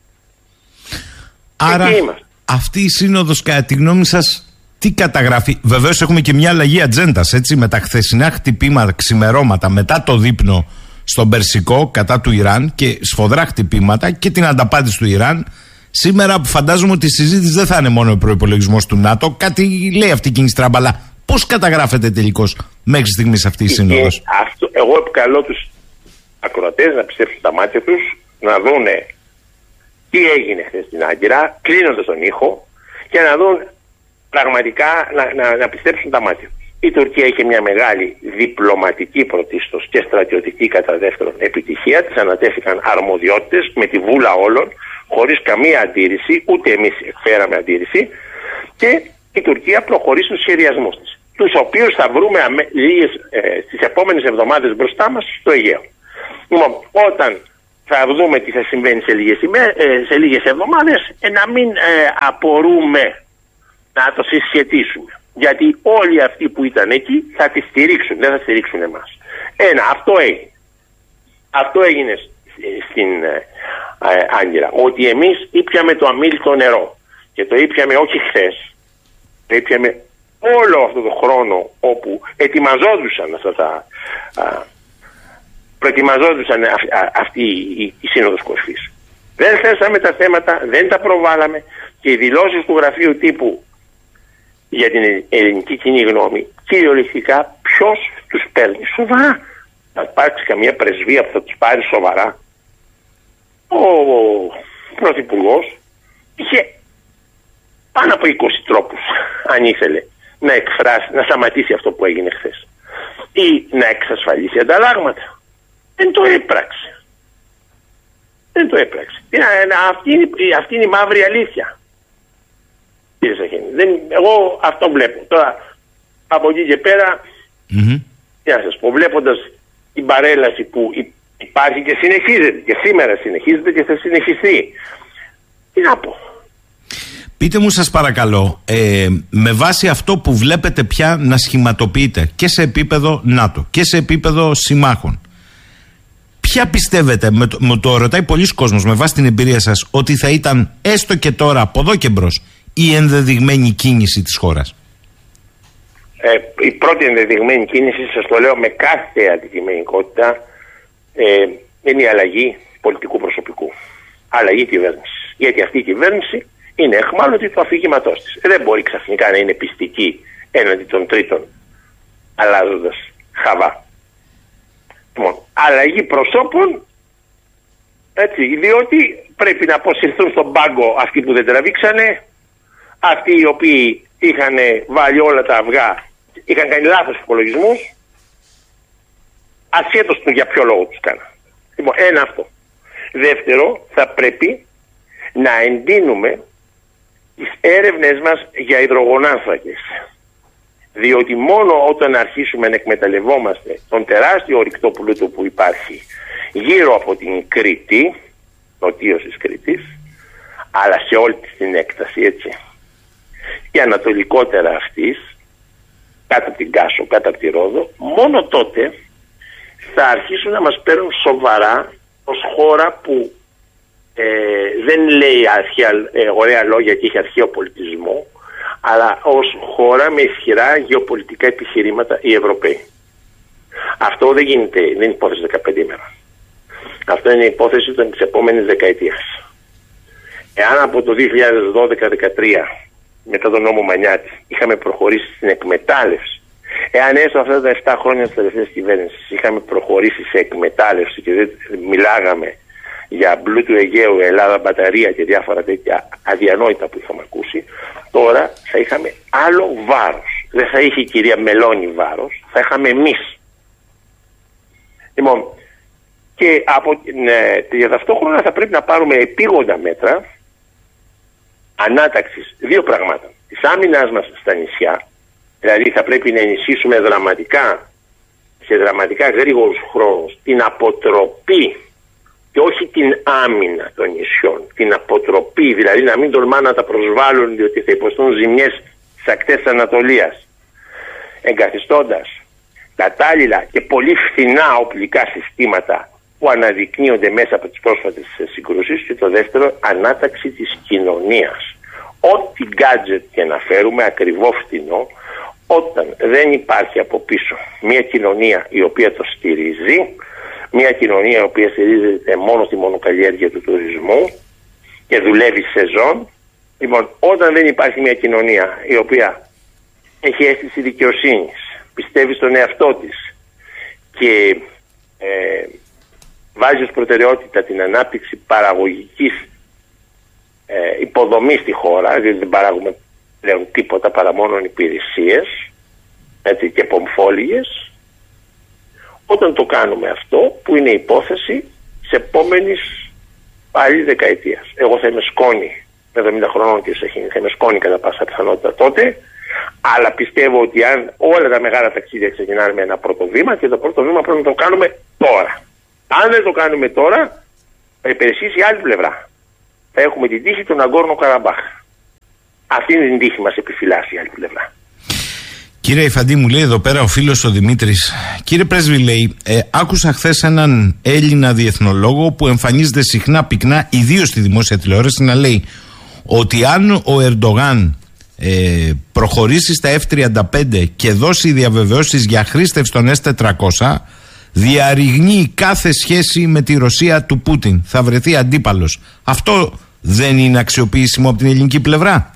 Άρα εκεί είμαστε. Αυτή η σύνοδος, κατά τη γνώμη σας, τι καταγράφει? Βεβαίως έχουμε και μια αλλαγή ατζέντας, έτσι, με τα χθεσινά χτυπήματα, ξημερώματα μετά το δείπνο στον Περσικό κατά του Ιράν και σφοδρά χτυπήματα και την ανταπάντηση του Ιράν. Σήμερα φαντάζομαι ότι η συζήτηση δεν θα είναι μόνο ο προϋπολογισμός του ΝΑΤΟ. Κάτι λέει αυτή η κοινή στράμπα, αλλά πώς καταγράφεται τελικώς μέχρι στιγμής αυτή η σύνοδος? Αυτό, εγώ επικαλώ τους ακροατές να πιστέψουν τα μάτια τους, να δούνε τι έγινε χθες στην Άγκυρα, κλείνοντας τον ήχο, και να δουν πραγματικά, να, να, να πιστέψουν τα μάτια τους. Η Τουρκία είχε μια μεγάλη διπλωματική πρωτίστως και στρατιωτική κατά δεύτερον επιτυχία. Της ανατέθηκαν αρμοδιότητες με τη βούλα όλων, χωρίς καμία αντίρρηση, ούτε εμείς εκφέραμε αντίρρηση, και η Τουρκία προχωρεί στους σχεδιασμούς της, τους οποίους θα βρούμε αμέ, λίγες, ε, στις επόμενες εβδομάδες μπροστά μας στο Αιγαίο. Λοιπόν, όταν θα δούμε τι θα συμβαίνει σε λίγες, ημέ, ε, σε λίγες εβδομάδες, ε, να μην ε, απορούμε, να το συσχετίσουμε. Γιατί όλοι αυτοί που ήταν εκεί θα τη στηρίξουν, δεν θα στηρίξουν εμάς. Ένα, αυτό έγινε. Αυτό έγινε στην ε, ε, Άγκυρα. Ότι εμείς ήπιαμε το αμήλυτο νερό. Και το ήπιαμε όχι χθες. Το ήπιαμε όλο αυτό το χρόνο όπου ετοιμαζόντουσαν αυτά τα... Α, προετοιμαζόντουσαν α, α, αυτή η, η σύνοδος κορυφής. Δεν θέσαμε τα θέματα, δεν τα προβάλαμε, και οι δηλώσεις του γραφείου τύπου για την ελληνική κοινή γνώμη, κυριολεκτικά ποιος τους παίρνει σοβαρά? Θα υπάρξει καμία πρεσβεία που θα τους πάρει σοβαρά? Ο, ο Πρωθυπουργός είχε πάνω από είκοσι τρόπους, αν ήθελε, να εκφράσει, να σταματήσει αυτό που έγινε χθες ή να εξασφαλίσει ανταλλάγματα. Δεν το έπραξε. Δεν το έπραξε. Αυτή είναι, αυτή είναι η μαύρη αλήθεια. Δεν, εγώ αυτό βλέπω. Τώρα από εκεί και πέρα, mm-hmm. τι να σας πω, βλέποντας την παρέλαση που υπάρχει και συνεχίζεται, και σήμερα συνεχίζεται και θα συνεχιστεί, τι να πω. Πείτε μου σας παρακαλώ, ε, με βάση αυτό που βλέπετε πια να σχηματοποιείται και σε επίπεδο ΝΑΤΟ και σε επίπεδο συμμάχων, ποια πιστεύετε, με το, με το ρωτάει πολλοί κόσμος με βάση την εμπειρία σας, ότι θα ήταν έστω και τώρα από εδώ και μπρος η ενδεδειγμένη κίνηση της χώρας? Ε, η πρώτη ενδεδειγμένη κίνηση, σας το λέω με κάθε αντικειμενικότητα, ε, είναι η αλλαγή πολιτικού προσωπικού. Αλλαγή κυβέρνησης. Γιατί αυτή η κυβέρνηση είναι εχμάλωτη του αφηγήματός της. Δεν μπορεί ξαφνικά να είναι πιστική έναντι των τρίτων, αλλάζοντας χαβά. Λοιπόν, αλλαγή προσώπων, έτσι, διότι πρέπει να αποσυρθούν στον πάγκο αυτοί που δεν τραβήξανε, αυτοί οι οποίοι είχαν βάλει όλα τα αυγά, είχαν κάνει λάθος υπολογισμούς, ασχέτως του για ποιο λόγο τους κάνα. Λοιπόν, ένα αυτό. Δεύτερο, θα πρέπει να εντείνουμε τις έρευνες μας για υδρογονάνθρακες. Διότι μόνο όταν αρχίσουμε να εκμεταλλευόμαστε τον τεράστιο ορυκτό πλούτο που υπάρχει γύρω από την Κρήτη, νοτίως της Κρήτης, αλλά σε όλη την έκταση, έτσι, και ανατολικότερα αυτής, κάτω από την Κάσο, κάτω από τη Ρόδο, μόνο τότε θα αρχίσουν να μας παίρνουν σοβαρά ως χώρα που ε, δεν λέει αρχαία, ε, ωραία λόγια και έχει αρχαίο πολιτισμό, αλλά ως χώρα με ισχυρά γεωπολιτικά επιχειρήματα οι Ευρωπαίοι. Αυτό δεν γίνεται, δεν είναι υπόθεση δεκαπέντε ημέρων. Αυτό είναι υπόθεση της επόμενης δεκαετίας. Εάν από το δύο χιλιάδες δώδεκα δεκατρία, μετά τον νόμο Μανιάτη, είχαμε προχωρήσει στην εκμετάλλευση, εάν έστω αυτά τα επτά χρόνια της τελευταίας κυβέρνησης είχαμε προχωρήσει σε εκμετάλλευση και δεν μιλάγαμε για μπλου του Αιγαίου, Ελλάδα, μπαταρία και διάφορα τέτοια αδιανόητα που είχαμε ακούσει, τώρα θα είχαμε άλλο βάρος. Δεν θα είχε η κυρία Μελώνη βάρος, θα είχαμε εμείς. Λοιπόν, και από, ναι, για ταυτόχρονα θα πρέπει να πάρουμε επίγοντα μέτρα ανάταξης δύο πραγμάτων. Της άμυνας μας στα νησιά, δηλαδή θα πρέπει να ενισχύσουμε δραματικά, σε δραματικά γρήγορους χρόνους, την αποτροπή και όχι την άμυνα των νησιών, την αποτροπή, δηλαδή να μην τολμά να τα προσβάλλουν διότι θα υποστούν ζημιές στις ακτές της Ανατολίας, εγκαθιστώντας κατάλληλα και πολύ φθηνά οπλικά συστήματα που αναδεικνύονται μέσα από τις πρόσφατες συγκρούσεις, και το δεύτερο, ανάταξη της κοινωνίας. Ό,τι gadget και να φέρουμε ακριβό φθηνό, όταν δεν υπάρχει από πίσω μια κοινωνία η οποία το στηρίζει, μια κοινωνία η οποία στηρίζεται μόνο στη μονοκαλλιέργεια του τουρισμού και δουλεύει σεζόν, λοιπόν, όταν δεν υπάρχει μια κοινωνία η οποία έχει αίσθηση δικαιοσύνης, πιστεύει στον εαυτό της και ε, βάζει ως προτεραιότητα την ανάπτυξη παραγωγικής ε, υποδομής στη χώρα, διότι δεν παράγουμε πλέον τίποτα παρά μόνο υπηρεσίες, έτσι, και πομφόλιγες, όταν το κάνουμε αυτό, που είναι υπόθεση σε επόμενης πάλι δεκαετίας. Εγώ θα είμαι σκόνη με εβδομήντα χρονών και θα είμαι σκόνη κατά πάσα πιθανότητα τότε, αλλά πιστεύω ότι αν όλα τα μεγάλα ταξίδια ξεκινάνε με ένα πρώτο βήμα, και το πρώτο βήμα πρέπει να το κάνουμε τώρα. Αν δεν το κάνουμε τώρα, θα υπερισχύσει η άλλη πλευρά. Θα έχουμε την τύχη του Ναγκόρνο Καραμπάχ. Αυτή είναι την τύχη μας, επιφυλάσσει η άλλη πλευρά. Κύριε Ιφαντή, μου λέει εδώ πέρα ο φίλος ο Δημήτρης. Κύριε Πρέσβη, λέει, ε, άκουσα χθες έναν Έλληνα διεθνολόγο που εμφανίζεται συχνά πυκνά, ιδίως στη δημόσια τηλεόραση, να λέει ότι αν ο Ερντογάν ε, προχωρήσει στα εφ τριάντα πέντε και δώσει διαβεβαιώσεις για χρήστευση των ες τετρακόσια, διαρριγνύει κάθε σχέση με τη Ρωσία του Πούτιν. Θα βρεθεί αντίπαλος. Αυτό δεν είναι αξιοποιήσιμο από την ελληνική πλευρά?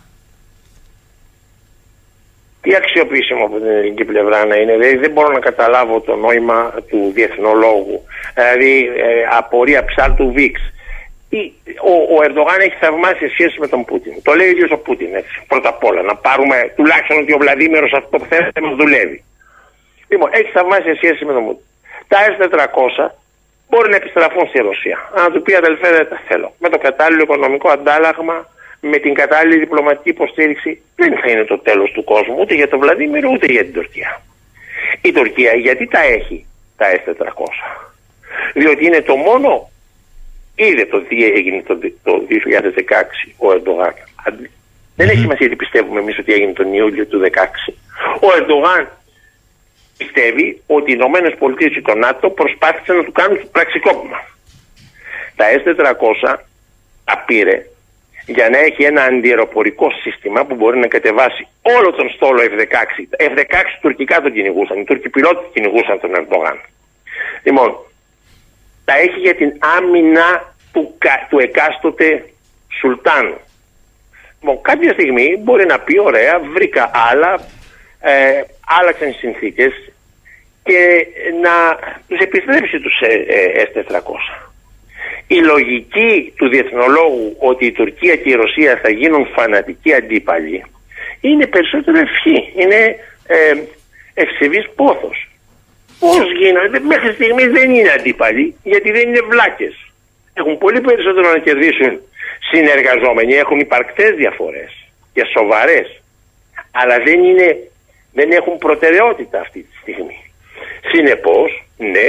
Τι αξιοποιήσιμο από την ελληνική πλευρά να είναι? Δηλαδή δεν μπορώ να καταλάβω το νόημα του διεθνολόγου. Δηλαδή ε, απορία ψάλτου Βίξ. Ο, ο Ερντογάν έχει θαυμάσια σχέση με τον Πούτιν. Το λέει ο ίδιος ο Πούτιν, έτσι. Πρώτα απ' όλα, να πάρουμε τουλάχιστον ότι ο Βλαδίμηρος αυτό που θέλετε μας δουλεύει. Λοιπόν, έχει θαυμάσια σχέση με τον Πούτιν. Τα ες τετρακόσια μπορεί να επιστραφούν στη Ρωσία. Αν του πει, αδελφέ, δεν τα θέλω. Με το κατάλληλο οικονομικό αντάλλαγμα, με την κατάλληλη διπλωματική υποστήριξη, δεν θα είναι το τέλος του κόσμου ούτε για τον Βλαδίμηρο ούτε για την Τουρκία. Η Τουρκία γιατί τα έχει τα ες τετρακόσια? Διότι είναι το μόνο, είδε το τι έγινε το, το δύο χιλιάδες δεκαέξι ο Ερντογάν. Δεν έχει σημασία τι πιστεύουμε εμείς ότι έγινε τον Ιούλιο του δεκαέξι. Ο Ερντογάν πιστεύει ότι οι Ηνωμένες Πολιτείες και το ΝΑΤΟ προσπάθησαν να του κάνουν πραξικόπημα. Τα ες τετρακόσια τα πήρε για να έχει ένα αντιαεροπορικό σύστημα που μπορεί να κατεβάσει όλο τον στόλο εφ δεκαέξι. εφ δεκαέξι τουρκικά τον κυνηγούσαν, οι Τούρκοι πιλότοι κυνηγούσαν τον Ερντογάν. Λοιπόν, τα έχει για την άμυνα του, του εκάστοτε Σουλτάνου. Λοιπόν, κάποια στιγμή μπορεί να πει, ωραία, βρήκα άλλα, ε, άλλαξαν οι συνθήκες και να τους επιστρέψει τους ες τετρακόσια. Η λογική του διεθνολόγου ότι η Τουρκία και η Ρωσία θα γίνουν φανατικοί αντίπαλοι είναι περισσότερο ευχή, είναι ε, ευσεβής πόθος. Πώς γίνονται, μέχρι στιγμής δεν είναι αντίπαλοι, γιατί δεν είναι βλάκες. Έχουν πολύ περισσότερο να κερδίσουν συνεργαζόμενοι, έχουν υπαρκτές διαφορές και σοβαρές, αλλά δεν, είναι, δεν έχουν προτεραιότητα αυτή τη στιγμή. Συνεπώς, ναι,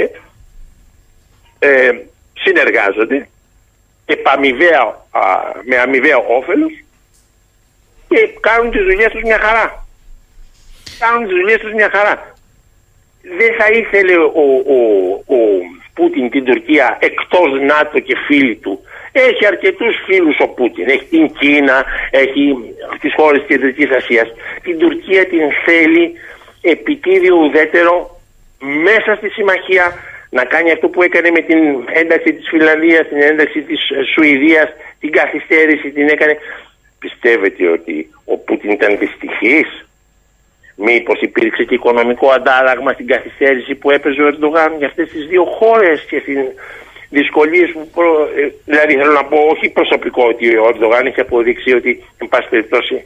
ε, συνεργάζονται και αμοιβαία, α, με αμοιβαίο όφελος και κάνουν τις δουλειές τους μια χαρά. Κάνουν τις δουλειές τους μια χαρά. Δεν θα ήθελε ο, ο, ο Πούτιν την Τουρκία εκτός ΝΑΤΟ και φίλοι του. Έχει αρκετούς φίλους ο Πούτιν. Έχει την Κίνα, έχει τις χώρες της Κεντρικής Ασίας. Την Τουρκία την θέλει επιτίδιο ουδέτερο μέσα στη συμμαχία, να κάνει αυτό που έκανε με την ένταξη της Φινλανδίας, την ένταξη της Σουηδίας, την καθυστέρηση την έκανε. Πιστεύετε ότι ο Πούτιν ήταν δυστυχής? Μήπως υπήρξε και οικονομικό αντάλλαγμα στην καθυστέρηση που έπαιζε ο Ερντογάν για αυτές τις δύο χώρες και στις δυσκολίες που προ... δηλαδή θέλω να πω, όχι προσωπικό, ότι ο Ερντογάν έχει αποδείξει ότι εν πάση περιπτώσει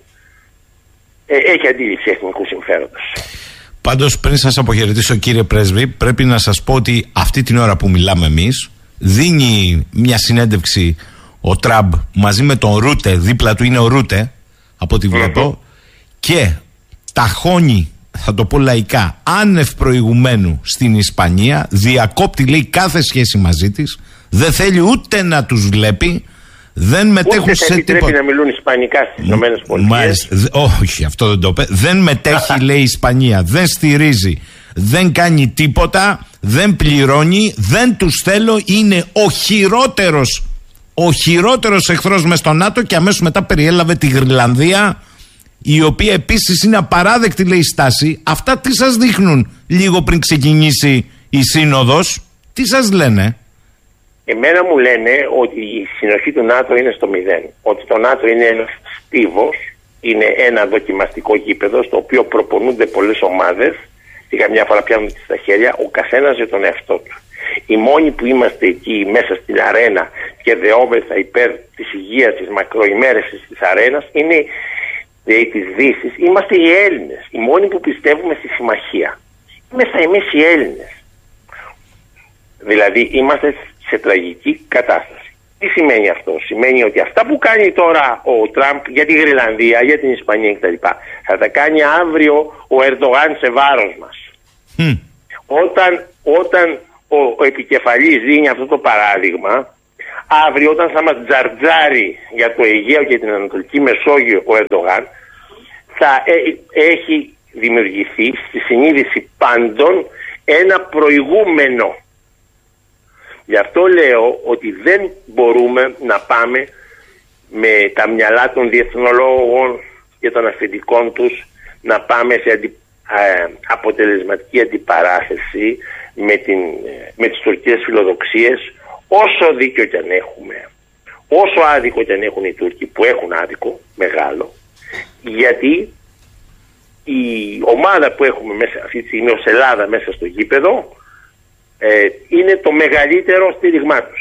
ε, έχει αντίληψη εθνικού συμφέροντος. Πάντως, πριν σας αποχαιρετήσω, κύριε Πρέσβη, πρέπει να σας πω ότι αυτή την ώρα που μιλάμε εμείς δίνει μια συνέντευξη ο Τραμπ μαζί με τον Ρούτε, δίπλα του είναι ο Ρούτε από ό,τι βλέπω, mm-hmm. και ταχώνει, θα το πω λαϊκά, άνευ προηγουμένου στην Ισπανία, διακόπτει, λέει, κάθε σχέση μαζί της, δεν θέλει ούτε να τους βλέπει, δεν μετέχουν ούτε σε τίποτα. Πρέπει να μιλούν ισπανικά στις Ηνωμένες Πολιτείες. Όχι, αυτό δεν το είπε. Δεν μετέχει, λέει, η Ισπανία, δεν στηρίζει, δεν κάνει τίποτα, δεν πληρώνει, δεν τους θέλω, είναι ο χειρότερος, ο χειρότερος εχθρός μες στο ΝΑΤΟ, και αμέσως μετά περιέλαβε τη Γρυλανδία, η οποία επίσης είναι απαράδεκτη, λέει, στάση. Αυτά τι σας δείχνουν λίγο πριν ξεκινήσει η σύνοδος? Τι σας λένε? Εμένα μου λένε ότι η συνοχή του ΝΑΤΟ είναι στο μηδέν. Ότι το ΝΑΤΟ είναι ένας στίβος, είναι ένα δοκιμαστικό γήπεδο στο οποίο προπονούνται πολλές ομάδες και καμιά φορά πιάνουν στα χέρια ο καθένας για τον εαυτό του. Οι μόνοι που είμαστε εκεί μέσα στην αρένα και δεόμεθα υπέρ της υγείας της μακροημέρεσης της αρένας είναι της Δύσης, είμαστε οι Έλληνες, οι μόνοι που πιστεύουμε στη συμμαχία. Είμαστε εμείς οι Έλληνες. Δηλαδή είμαστε σε τραγική κατάσταση. Τι σημαίνει αυτό? Σημαίνει ότι αυτά που κάνει τώρα ο Τραμπ για τη Γρυλανδία, για την Ισπανία κτλ. Θα τα κάνει αύριο ο Ερντογάν σε βάρος μας. Mm. Όταν, όταν ο, ο επικεφαλής δίνει αυτό το παράδειγμα, αύριο όταν θα μας τζαρτζάρει για το Αιγαίο και την Ανατολική Μεσόγειο ο Ερντογάν, θα έχει δημιουργηθεί στη συνείδηση πάντων ένα προηγούμενο. Γι' αυτό λέω ότι δεν μπορούμε να πάμε με τα μυαλά των διεθνολόγων και των αφεντικών τους να πάμε σε αντι, ε, αποτελεσματική αντιπαράθεση με, την, με τις τουρκικές φιλοδοξίες, όσο δίκιο κι αν έχουμε, όσο άδικο κι αν έχουν οι Τούρκοι, που έχουν άδικο μεγάλο, γιατί η ομάδα που έχουμε μέσα αυτή τη στιγμή ως Ελλάδα μέσα στο γήπεδο ε, είναι το μεγαλύτερο στήριγμά τους.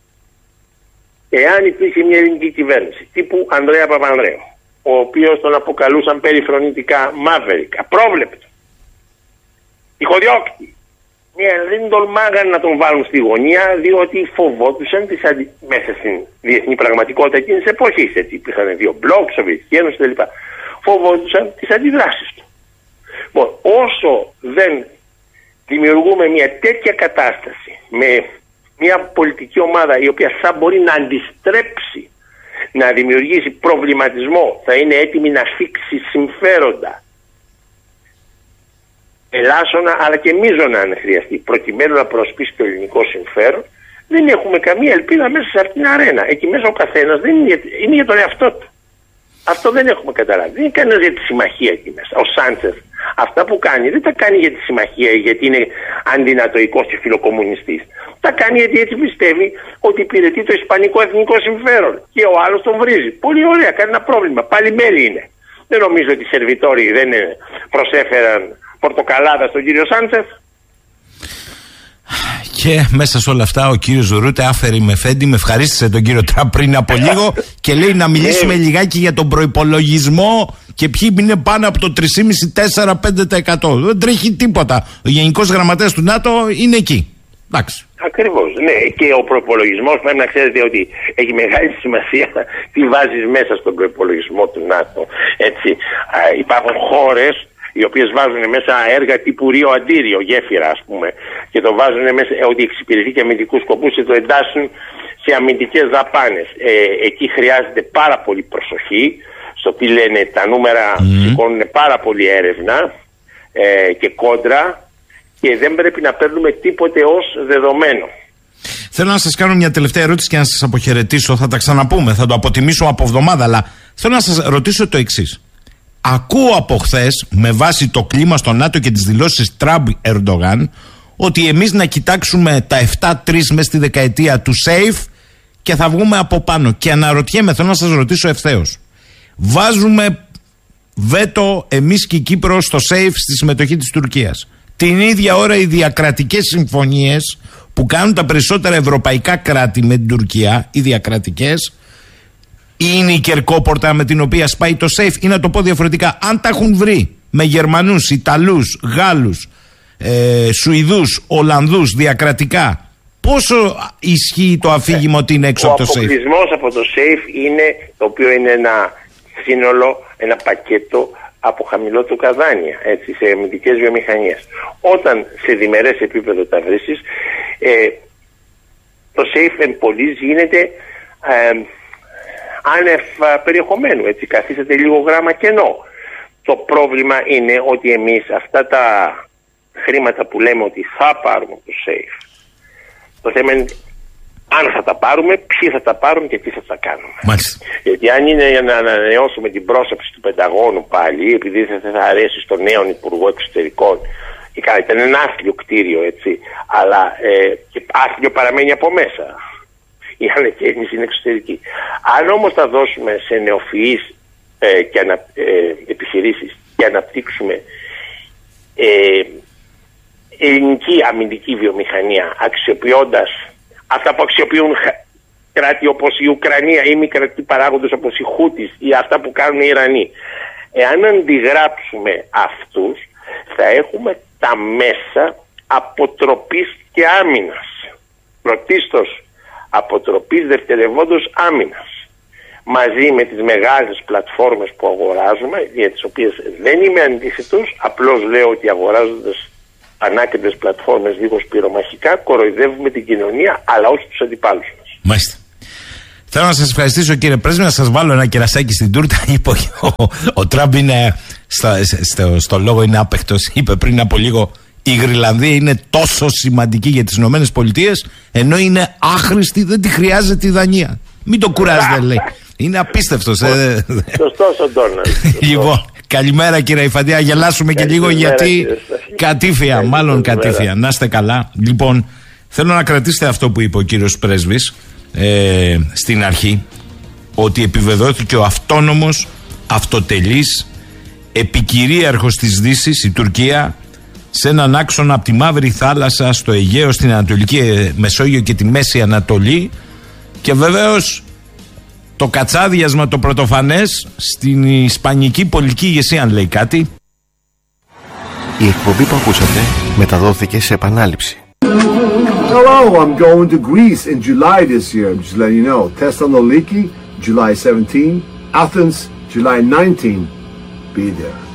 Εάν υπήρχε μια ελληνική κυβέρνηση τύπου Ανδρέα Παπανδρέου, ο οποίος τον αποκαλούσαν περιφρονητικά Μαύερικα, απρόβλεπτο, τυχοδιώκτη, δεν τολμάγαν να τον βάλουν στη γωνία, διότι φοβόντουσαν τις αντι... μέσα στην διεθνή πραγματικότητα εκείνης της εποχής. Έτσι, υπήρχαν δύο μπλοκ, Σοβιετική Ένωση κλπ. Φοβόντουσαν τις αντιδράσεις του. Λοιπόν, όσο δεν δημιουργούμε μια τέτοια κατάσταση με μια πολιτική ομάδα η οποία θα μπορεί να αντιστρέψει, να δημιουργήσει προβληματισμό, θα είναι έτοιμη να θίξει συμφέροντα, ελάσσονα αλλά και μείζωνα αν χρειαστεί, προκειμένου να προσπίσει το ελληνικό συμφέρον, δεν έχουμε καμία ελπίδα μέσα σε αυτήν την αρένα. Εκεί μέσα ο καθένας δεν είναι για, είναι για τον εαυτό του. Αυτό δεν έχουμε καταλάβει. Δεν είναι κανένας για τη συμμαχία εκεί μέσα. Ο Σάντσεφ αυτά που κάνει δεν τα κάνει για τη συμμαχία, γιατί είναι αντινατοϊκός και φιλοκομμουνιστής. Τα κάνει γιατί έτσι πιστεύει ότι υπηρετεί το ισπανικό εθνικό συμφέρον. Και ο άλλος τον βρίζει. Πολύ ωραία, κανένα πρόβλημα. Πάλι μέλη είναι. Δεν νομίζω ότι οι σερβιτόροι δεν προσέφεραν πορτοκαλάδα στον κύριο Σάντσεφ. Και μέσα σε όλα αυτά ο κύριος Ρούτε άφερε με φέντη, με ευχαρίστησε τον κύριο Τραμπ πριν από λίγο και λέει να μιλήσουμε λιγάκι για τον προϋπολογισμό και ποιοι είναι πάνω από το τρία κόμμα πέντε με τέσσερα πέντε τοις εκατό. Δεν τρέχει τίποτα. Ο Γενικός Γραμματέας του ΝΑΤΟ είναι εκεί. Εντάξει. Ακριβώς. Ναι, και ο προϋπολογισμός πρέπει να ξέρετε ότι έχει μεγάλη σημασία τι βάζεις μέσα στον προϋπολογισμό του ΝΑΤΟ. Έτσι, α, υπάρχουν χώρες οι οποίες βάζουν μέσα έργα τύπου Ρίο Αντίριο, γέφυρα ας πούμε, και το βάζουν μέσα ότι εξυπηρετεί και αμυντικούς σκοπούς και το εντάσσουν σε αμυντικές δαπάνες. Ε, εκεί χρειάζεται πάρα πολύ προσοχή στο τι λένε τα νούμερα, mm. σηκώνουν πάρα πολύ έρευνα ε, και κόντρα, και δεν πρέπει να παίρνουμε τίποτε ως δεδομένο. Θέλω να σας κάνω μια τελευταία ερώτηση και να σας αποχαιρετήσω. Θα τα ξαναπούμε, θα το αποτιμήσω από εβδομάδα, αλλά θέλω να σας ρωτήσω το εξής. Ακούω από χθες, με βάση το κλίμα στο ΝΑΤΟ και τις δηλώσεις Τραμπ-Ερντογάν, ότι εμείς να κοιτάξουμε τα επτά τρία μες στη δεκαετία του SAFE και θα βγούμε από πάνω. Και αναρωτιέμαι, θέλω να σας ρωτήσω ευθέως. Βάζουμε βέτο εμείς και η Κύπρος στο SAFE στη συμμετοχή της Τουρκίας. Την ίδια ώρα οι διακρατικές συμφωνίες που κάνουν τα περισσότερα ευρωπαϊκά κράτη με την Τουρκία, οι διακρατικές, είναι η κερκόπορτα με την οποία σπάει το SAFE, ή να το πω διαφορετικά, αν τα έχουν βρει με Γερμανούς, Ιταλούς, Γάλλους, ε, Σουηδούς, Ολλανδούς διακρατικά, πόσο ισχύει το αφήγημα ότι είναι έξω ο από το SAFE? Ο αποκλεισμός από το SAFE είναι, το οποίο είναι ένα σύνολο, ένα πακέτο από χαμηλό του καδάνια, έτσι, σε αμυντικές βιομηχανίες. Όταν σε διμερές επίπεδο τα βρίσκεις, ε, το SAFE εν πολλής γίνεται ε, άνευ περιεχομένου, έτσι, καθίσατε λίγο γράμμα κενό. Το πρόβλημα είναι ότι εμείς αυτά τα χρήματα που λέμε ότι θα πάρουμε το SAFE, το θέμα είναι αν θα τα πάρουμε, ποιοι θα τα πάρουν και τι θα τα κάνουμε. Μάλιστα. Γιατί αν είναι για να ανανεώσουμε την πρόσωψη του Πενταγώνου πάλι, επειδή θα, θα αρέσει στον νέο Υπουργό Εξωτερικών, και καλά, ήταν ένα άθλιο κτίριο, έτσι, αλλά ε, και άθλιο παραμένει από μέσα. Η ανακαίνιση είναι εξωτερική. Αν όμως θα δώσουμε σε νεοφυείς ε, και ανα, ε, επιχειρήσεις και αναπτύξουμε ε, ελληνική αμυντική βιομηχανία, αξιοποιώντας αυτά που αξιοποιούν κράτη όπως η Ουκρανία ή μη κρατικοί παράγοντες όπως η Χούτις ή αυτά που κάνουν οι Ιρανοί, εάν αντιγράψουμε αυτούς, θα έχουμε τα μέσα αποτροπής και άμυνας. Πρωτίστως αποτροπής, δευτερευόντως άμυνας. Μαζί με τις μεγάλες πλατφόρμες που αγοράζουμε, για τις οποίες δεν είμαι αντίθετος, απλώς λέω ότι αγοράζοντας ανάκεντρες πλατφόρμες λίγο σπυρομαχικά κοροϊδεύουμε την κοινωνία, αλλά όχι τους αντιπάλους μας. Μάλιστα. Θέλω να σας ευχαριστήσω, κύριε Πρέσβη, να σας βάλω ένα κερασάκι στην τούρτα. Είπε ο, ο Τραμπ είναι στο, στο, στο λόγο είναι άπεχτος. Είπε πριν από λίγο η Γρυλανδία είναι τόσο σημαντική για τις Ηνωμένες Πολιτείες, ενώ είναι άχρηστη, δεν τη χρειάζεται η Δανία. Μην το κουράζετε, λέει. Είναι απίστευτος. Ε. Σωστός ο Ντόναλντ. Λοιπόν, καλημέρα κύριε Ιφαντία, γελάσουμε και λίγο γιατί κατήφια, μάλλον κατήφια. Να είστε καλά. Λοιπόν, θέλω να κρατήσετε αυτό που είπε ο κύριος Πρέσβης ε, στην αρχή, ότι επιβεβαιώθηκε ο αυτόνομος, αυτοτελής, επικυρίαρχος της Δύσης, η Τουρκία, σε έναν άξονα από τη Μαύρη Θάλασσα στο Αιγαίο, στην Ανατολική Μεσόγειο και τη Μέση Ανατολή, και βεβαίως το κατσάδιασμα το πρωτοφανές στην ισπανική πολιτική ηγεσία, αν λέει κάτι. Η εκπομπή που ακούσατε μεταδόθηκε σε επανάληψη. Hello, I'm going to Greece in July this year. I'm just letting you know. Thessaloniki, July seventeenth. Athens, July nineteenth. Be there.